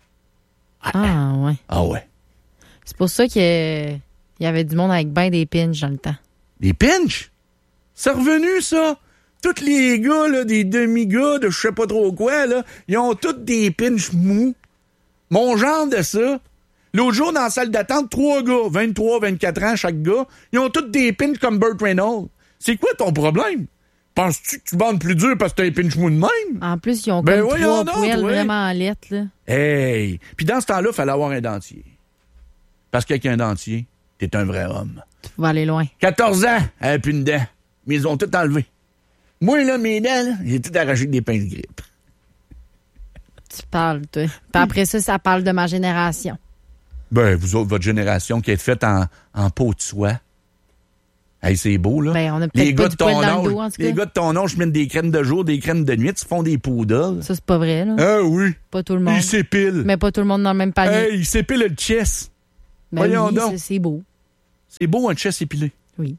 Ah, ah ouais. Ah ouais. C'est pour ça qu'il y avait du monde avec ben des pinches dans le temps. Des pinches? C'est revenu, ça? Tous les gars, là, des demi-gars de je sais pas trop quoi, là, ils ont tous des pinches mous. Mon genre de ça. L'autre jour, dans la salle d'attente, trois gars, vingt-trois, vingt-quatre ans chaque gars, ils ont tous des pinches comme Burt Reynolds. C'est quoi ton problème? Penses-tu que tu bandes plus dur parce que t'as un pinch-mou de même? En plus, ils ont Ben comme voyons trois donc, poêles ouais. vraiment en lettres, là. Hey! Puis dans ce temps-là, il fallait avoir un dentier. Parce qu'avec un dentier, t'es un vrai homme. Tu vas aller loin. quatorze ans, elle n'a plus une dent. Mais ils ont tout enlevé. Moi, là, mes dents, là, j'ai tout arraché avec des pinces de grippe. Tu parles, toi. Puis après ça, ça parle de ma génération. Ben, vous autres, votre génération qui est faite en, en peau de soie. Hey, c'est beau, là. Ben, on a peut-être les pas gars du de ton poil dans le âge, dos, en tout cas. les gars de ton âge mettent des crèmes de jour, des crèmes de nuit, ils se font des poudres. Ça, c'est pas vrai, là. Ah oui. Pas tout le monde. Ils s'épilent. Mais pas tout le monde dans le même panier. Hey, ils s'épilent le chest. Ben Voyons oui, donc. c'est- c'est beau. C'est beau, un chest épilé. Oui.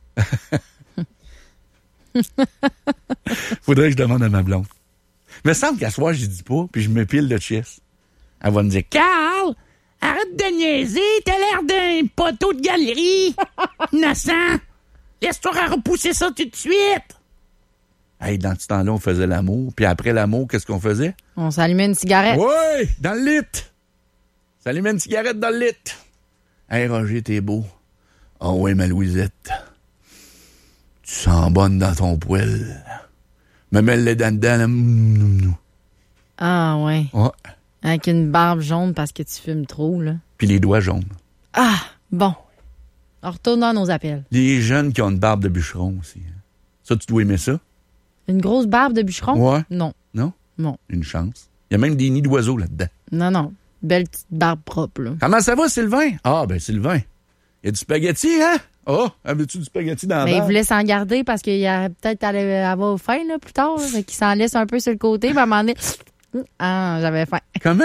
Faudrait que je demande à ma blonde. Me semble qu'à soir, je dis pas, puis je m'épile le chest. Elle va me dire, Carl, arrête de niaiser, t'as l'air d'un poteau de galerie. Innocent. Laisse-toi repousser ça tout de suite. Hey, dans ce temps-là, on faisait l'amour. Puis après l'amour, qu'est-ce qu'on faisait? On s'allumait une cigarette. Oui, dans le lit. S'allumait une cigarette dans le lit. Hey, Roger, t'es beau. Oh oui, ma Louisette. Tu sens bonne dans ton poil. Me mets les dents dedans, là. Mm, Ah, ouais. ouais. Avec une barbe jaune parce que tu fumes trop, là. Puis les doigts jaunes. Ah, bon. On retourne dans nos appels. Les jeunes qui ont une barbe de bûcheron aussi. hein. Ça, tu dois aimer ça? Une grosse barbe de bûcheron? Ouais. Non. Non? Non. Une chance. Il y a même des nids d'oiseaux là-dedans. Non, non. Belle petite barbe propre, là. Comment ça va, Sylvain? Ah, ben, Sylvain. Il y a du spaghetti, hein? Oh, avais-tu du spaghetti dans la Mais il barbe? voulait s'en garder parce qu'il a peut-être allait avoir faim, là, plus tard. Là. Fait qu'il s'en laisse un peu sur le côté. Puis à un moment donné, ah, j'avais faim. Comment?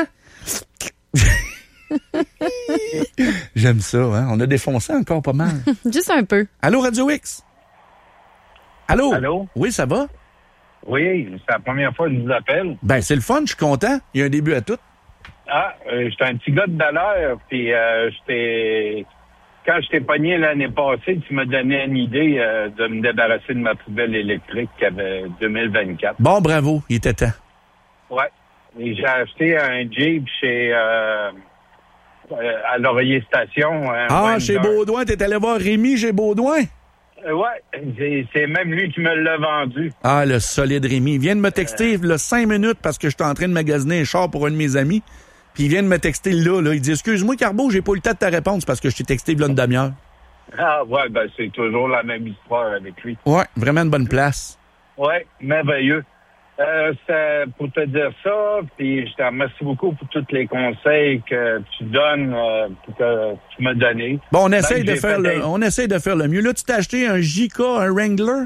J'aime ça, hein? On a défoncé encore pas mal. Juste un peu. Allô, Radio X? Allô? Allô? Oui, ça va? Oui, c'est la première fois que je vous appelle. Ben, c'est le fun, je suis content. Il y a un début à tout. Ah, euh, j'étais un petit gars de Dallaire, puis euh, j'étais... Quand je t'ai pogné l'année passée, tu m'as donné une idée euh, de me débarrasser de ma poubelle électrique qui avait deux mille vingt-quatre. Bon, bravo, il était temps. Ouais. Et j'ai acheté un Jeep chez... Euh, euh, à Laurier Station. un Ah, Wrangler. chez Baudouin, t'es allé voir Rémi chez Baudouin? Euh, ouais, c'est, c'est même lui qui me l'a vendu. Ah, le solide Rémi. Il vient de me texter là, cinq minutes parce que j'étais en train de magasiner un char pour un de mes amis. Puis il vient de me texter là, là. Il dit, excuse-moi, Carbo, j'ai pas eu le temps de ta réponse parce que je t'ai texté il y a une demi-heure. Ah, ouais, ben c'est toujours la même histoire avec lui. Ouais, vraiment une bonne place. Ouais, merveilleux. Euh, c'est pour te dire ça, puis je te remercie beaucoup pour tous les conseils que tu donnes, euh, que tu m'as donnés. Bon, on essaye Ben, de j'ai faire fait le, des- on essaye de faire le mieux. Là, tu t'es acheté un J K, un Wrangler?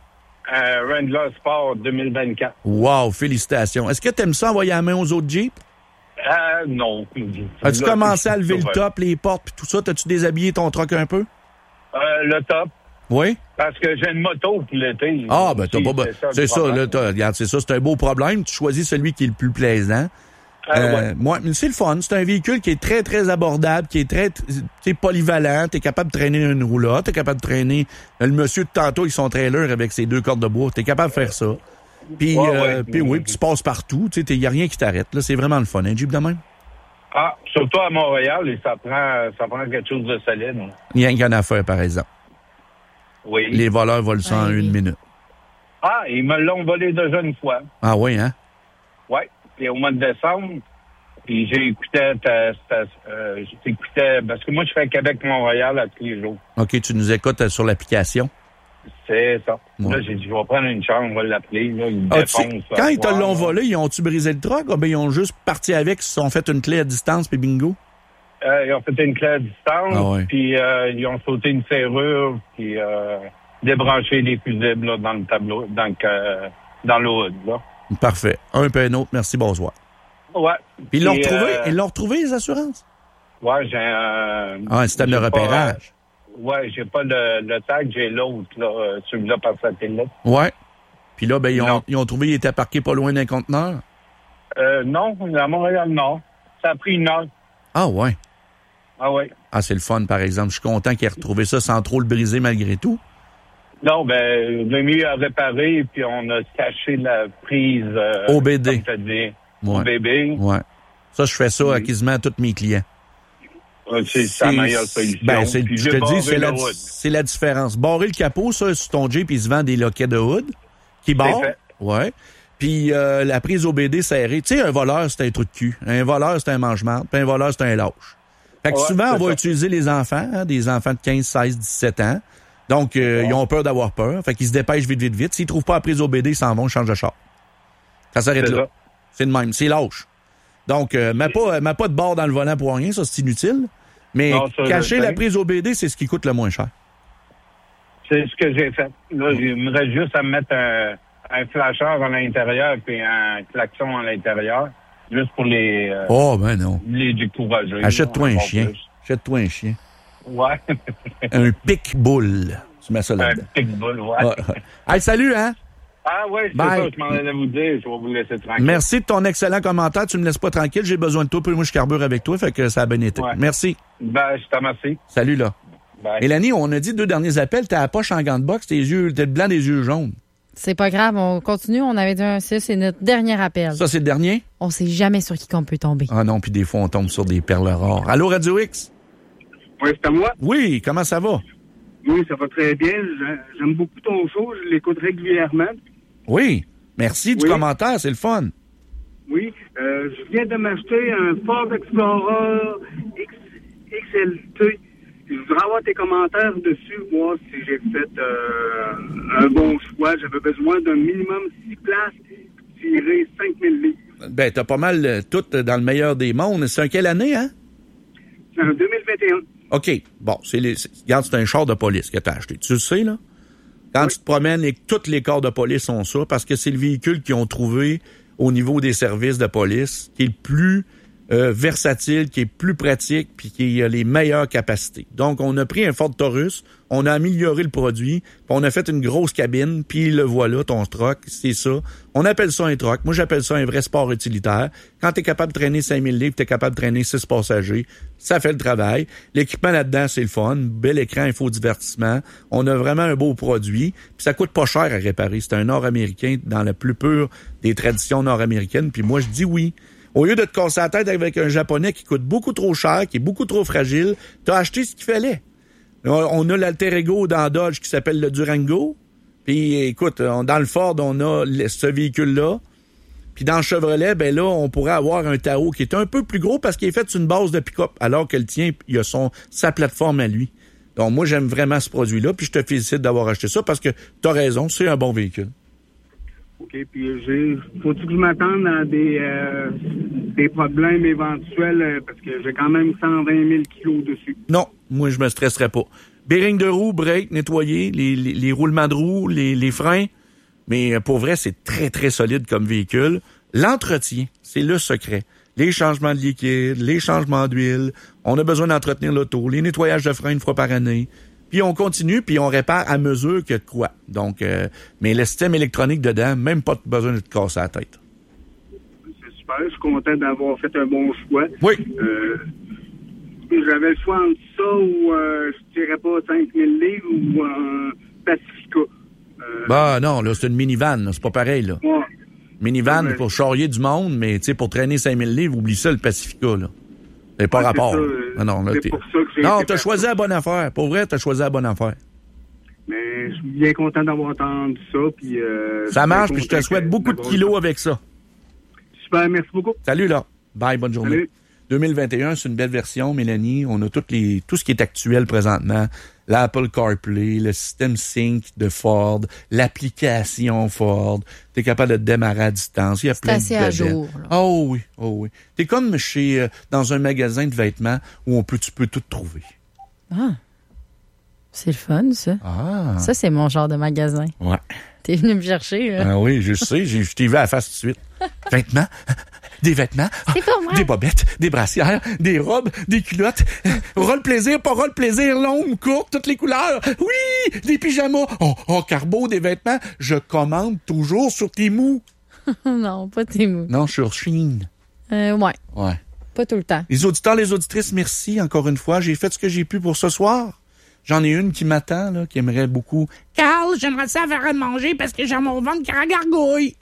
Un Wrangler Sport deux mille vingt-quatre. Wow, félicitations. Est-ce que t'aimes ça envoyer la main aux autres Jeeps? Euh, non. As-tu Là, commencé à lever le ouais. top, les portes puis tout ça? T'as-tu déshabillé ton truck un peu? Euh, le top. Oui? Parce que j'ai une moto pour l'été. Ah, ben, t'as Si, pas. be- le C'est ça, problème. là, t'as- regarde, c'est ça, c'est un beau problème. Tu choisis celui qui est le plus plaisant. Ah, Euh, ouais. moi, mais c'est le fun. C'est un véhicule qui est très, très abordable, qui est très, t'es polyvalent. T'es capable de traîner une roulotte, t'es capable de traîner le monsieur de tantôt avec son trailer avec ses deux cordes de bois. T'es capable de faire ça. Puis, Ouais, euh, ouais. puis oui, puis tu passes partout. Tu sais, il y a rien qui t'arrête. Là, c'est vraiment le fun. Un Jeep de même? Ah, surtout à Montréal, et ça prend, ça prend quelque chose de solide. Il y a rien à faire, par exemple. Oui. Les voleurs volent ça en Ouais, une oui. minute. Ah, ils me l'ont volé déjà une fois. Ah oui, hein? Ouais. Puis au mois de décembre, puis j'ai écouté ta, ta- euh, j'écoutais, parce que moi, je fais Québec-Montréal à tous les jours. OK, tu nous écoutes euh, sur l'application. C'est ça. Ouais. Là, j'ai dit, je vais prendre une chambre, on va l'appeler. Là, il me Ah, tu sais, défonce. quand ils te soir, l'ont là. volé, ils ont-tu brisé le truck? Ah, ben, ils ont juste parti avec, ils se sont fait une clé à distance, puis bingo. Euh, ils ont fait une clé à distance, Ah ouais. puis euh, ils ont sauté une serrure, puis euh, débranché les fusibles là, dans le tableau, dans le, euh, dans le hood, là. Parfait. Un peu un autre, merci, bonsoir. Ouais. Puis ils l'ont Puis, retrouvé? euh, Ils l'ont retrouvé, les assurances? Ouais, j'ai un... Ah, un système de j'ai pas- repérage. Ouais, j'ai pas le, le tag, j'ai l'autre, là, euh, celui-là par satellite. Ouais. Puis là, ben, ils ont, Non. ils ont trouvé, il était parqué pas loin d'un conteneur. Euh, non, à Montréal, non. Ça a pris une heure. Ah, ouais. Ah ouais. Ah, c'est le fun, par exemple. Je suis content qu'il ait retrouvé ça sans trop le briser malgré tout. Non, ben, le mieux à réparer, puis on a caché la prise... Euh, O B D. Comme t'as dit. Ouais. Au bébé. Ouais. Ça, je fais ça à quasiment à tous mes clients. Euh, C'est la meilleure solution. Ben, c'est, Puis je j'ai te dis, barré c'est le la, hood. c'est la différence. Barrer le capot, ça, sur ton Jeep, il se vend des loquets de hood qui barre. C'est fait. Ouais. Puis euh, la prise au B D serrée. Tu sais, un voleur, c'est un trou de cul. Un voleur, c'est un mange-marde. Puis un voleur, c'est un lâche. Fait que Ouais, souvent, on va ça. utiliser les enfants, hein, des enfants de quinze, seize, dix-sept ans. Donc, euh, Ouais. ils ont peur d'avoir peur. Fait qu'ils se dépêchent vite, vite, vite. S'ils trouvent pas la prise au B D, ils s'en vont, ils changent de char. Ça s'arrête C'est là. ça. C'est de même. C'est lâche. Donc, euh, mets pas, mets pas de barre dans le volant pour rien. Ça, c'est inutile. Mais Non, ça, cacher je la sais. prise au B D, c'est ce qui coûte le moins cher. C'est ce que j'ai fait. Là, il me reste juste à me mettre un, un flasheur à l'intérieur puis un klaxon à l'intérieur, juste pour les, euh, Oh, ben non. les décourager. Achète-toi un encore chien. plus. Achète-toi un chien. Ouais. Un pitbull. Tu mets ça Un là-dedans. pitbull, ouais. Ouais, ouais. Hey, salut, hein? Ah ouais, c'est Bye. ça, je m'en allais vous dire. Je vais vous laisser tranquille. Merci de ton excellent commentaire. Tu me laisses pas tranquille. J'ai besoin de toi. Puis moi, je carbure avec toi. Fait que ça a bien été. Ouais. Merci. Ben, je te remercie. Salut, là. Bye. Mélanie, on a dit deux derniers appels. T'as la poche en gants de boxe. Tes yeux, t'es blanc des yeux jaunes. C'est pas grave, on continue. On avait dit un six, c'est notre dernier appel. Ça, c'est le dernier? On sait jamais sur qui qu'on peut tomber. Ah non, puis des fois, on tombe sur des perles rares. Allô, Radio X? Oui, c'est à moi. Oui, comment ça va? Oui, ça va très bien. J'a- J'aime beaucoup ton show. Je l'écoute régulièrement. Oui. Merci du Oui. commentaire. C'est le fun. Oui, euh, je viens de m'acheter un Ford Explorer X, X L T. Je voudrais avoir tes commentaires dessus, voir si j'ai fait euh, un bon choix. J'avais besoin d'un minimum six places, tirer cinq mille livres. Ben, t'as pas mal euh, tout dans le meilleur des mondes. C'est en quelle année, hein? C'est en deux mille vingt et un. OK. Bon, c'est les, c'est- regarde, c'est un char de police que t'as acheté. Tu le sais, là? Quand tu te promènes, les, tous les corps de police ont ça parce que c'est le véhicule qu'ils ont trouvé au niveau des services de police qui est le plus euh, versatile, qui est plus pratique puis qui a les meilleures capacités. Donc, on a pris un Ford Taurus, on a amélioré le produit, puis on a fait une grosse cabine, puis le voilà, ton truck, c'est ça. On appelle ça un truck. Moi, j'appelle ça un vrai sport utilitaire. Quand tu es capable de traîner cinq mille livres, tu es capable de traîner six passagers, ça fait le travail. L'équipement là-dedans, c'est le fun. Bel écran, infodivertissement. On a vraiment un beau produit, puis ça coûte pas cher à réparer. C'est un nord-américain dans la plus pure des traditions nord-américaines, puis moi, je dis oui. Au lieu de te casser la tête avec un japonais qui coûte beaucoup trop cher, qui est beaucoup trop fragile, t'as acheté ce qu'il fallait. On a l'Alter Ego dans Dodge qui s'appelle le Durango. Puis écoute, on- dans le Ford, on a le- ce véhicule-là. Puis dans le Chevrolet, ben là, on pourrait avoir un Tahoe qui est un peu plus gros parce qu'il est fait sur une base de pick-up, alors que le tien, il a son, sa plateforme à lui. Donc moi, j'aime vraiment ce produit-là, puis je te félicite d'avoir acheté ça parce que t'as raison, c'est un bon véhicule. OK, puis j'ai faut-tu que je m'attende à des, euh, des problèmes éventuels euh, parce que j'ai quand même cent vingt mille kilos dessus. Non, moi, je me stresserais pas. Bearing de roue, break, nettoyer, les, les, les roulements de roue, les, les freins. Mais euh, pour vrai, c'est très, très solide comme véhicule. L'entretien, c'est le secret. Les changements de liquide, les changements d'huile. On a besoin d'entretenir l'auto, les nettoyages de freins une fois par année. Puis on continue, puis on répare à mesure que de quoi. Donc, euh, mais le système électronique dedans, même pas besoin de te casser la tête. C'est super, je suis content d'avoir fait un bon choix. Oui. Euh, j'avais le choix entre ça ou euh, je tirais pas cinq mille livres ou un Pacifica. Euh, Bah non, là, c'est une minivan, là, c'est pas pareil, là. ouais. Minivan Ouais. pour charrier du monde, mais tu sais, pour traîner cinq mille livres, oublie ça, le Pacifica, là. C'est pas Ouais, rapport. c'est ça, euh, non, non, là, c'est t'es- pour ça que j'ai non, été t'as faire choisi ça. la bonne affaire. Pour vrai, t'as choisi la bonne affaire. Mais je suis bien content d'avoir entendu ça. Puis, euh, Ça je suis marche, bien puis je te content souhaite que- beaucoup de d'avoir- kilos avec ça. Super, merci beaucoup. Salut, là. Bye, bonne journée. Salut. deux mille vingt et un, c'est une belle version, Mélanie. On a toutes les, tout ce qui est actuel présentement. L'Apple CarPlay, le système Sync de Ford, l'application Ford. T'es capable de démarrer à distance. Il y a plein de assez à gadgets. jour, là. Oh oui, oh oui. T'es comme chez, euh, dans un magasin de vêtements où on peut, tu peux tout trouver. Ah. C'est le fun, ça. Ah. Ça, c'est mon genre de magasin. Ouais. T'es venu me chercher, là. Ah oui, je sais, j'ai- je t'ai vu à la face tout de suite. Vêtements, des vêtements, C'est pour moi. des bobettes, des brassières, des robes, des culottes, roll plaisir, pas roll plaisir, longue, courte, toutes les couleurs. Oui, des pyjamas. Oh, oh, Carbo, des vêtements. Je commande toujours sur Temu. Non, pas tes mous. Non, sur Shein. Euh, ouais, Ouais. pas tout le temps. Les auditeurs, les auditrices, merci encore une fois. J'ai fait ce que j'ai pu pour ce soir. J'en ai une qui m'attend, là, qui aimerait beaucoup. Carl, j'aimerais ça faire à manger parce que j'ai mon ventre qui gargouille.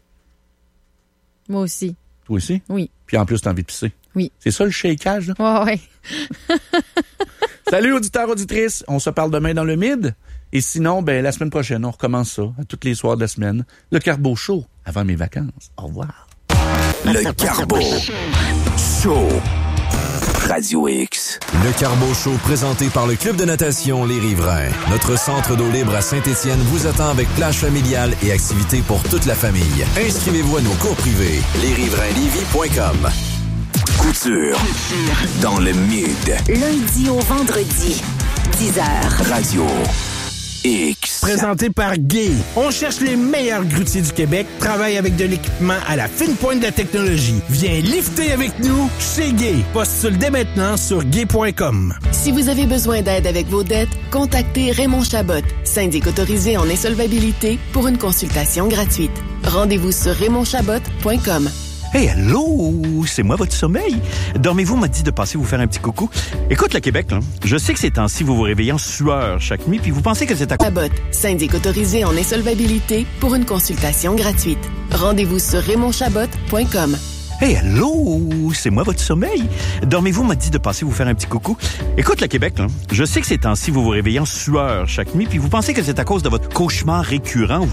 Moi aussi. Toi aussi? Oui. Puis en plus, t'as envie de pisser. Oui. C'est ça le shakeage, là? Ouais, ouais. Salut, auditeurs, auditrices. On se parle demain dans le mid. Et sinon, ben, la semaine prochaine, on recommence ça, à tous les soirs de la semaine. Le Carbo Show, avant mes vacances. Au revoir. Le Carbo Show. Radio X. Le Carbo Show présenté par le Club de natation Les Riverains. Notre centre d'eau libre à Saint-Étienne vous attend avec plage familiale et activités pour toute la famille. Inscrivez-vous à nos cours privés. les riverains lévis point com. Couture. Dans le mid. Lundi au vendredi. dix heures. Radio X. Présenté par Gay. On cherche les meilleurs grutiers du Québec, travaille avec de l'équipement à la fine pointe de la technologie. Viens lifter avec nous chez Gay. Postule dès maintenant sur gay point com. Si vous avez besoin d'aide avec vos dettes, contactez Raymond Chabot, syndic autorisé en insolvabilité, pour une consultation gratuite. Rendez-vous sur raymond chabot point com. Hey, allô, c'est moi votre sommeil. Dormez-vous m'a dit de passer vous faire un petit coucou. Écoute le Québec, là, je sais que ces temps-ci, vous vous réveillez en sueur chaque nuit, puis vous pensez que c'est à... Chabot, syndic autorisé en insolvabilité, pour une consultation gratuite. Rendez-vous sur raymond chabot point com. Hey, allô, c'est moi votre sommeil. Dormez-vous m'a dit de passer vous faire un petit coucou. Écoute le Québec, là, je sais que ces temps-ci, vous vous réveillez en sueur chaque nuit, puis vous pensez que c'est à cause de votre cauchemar récurrent.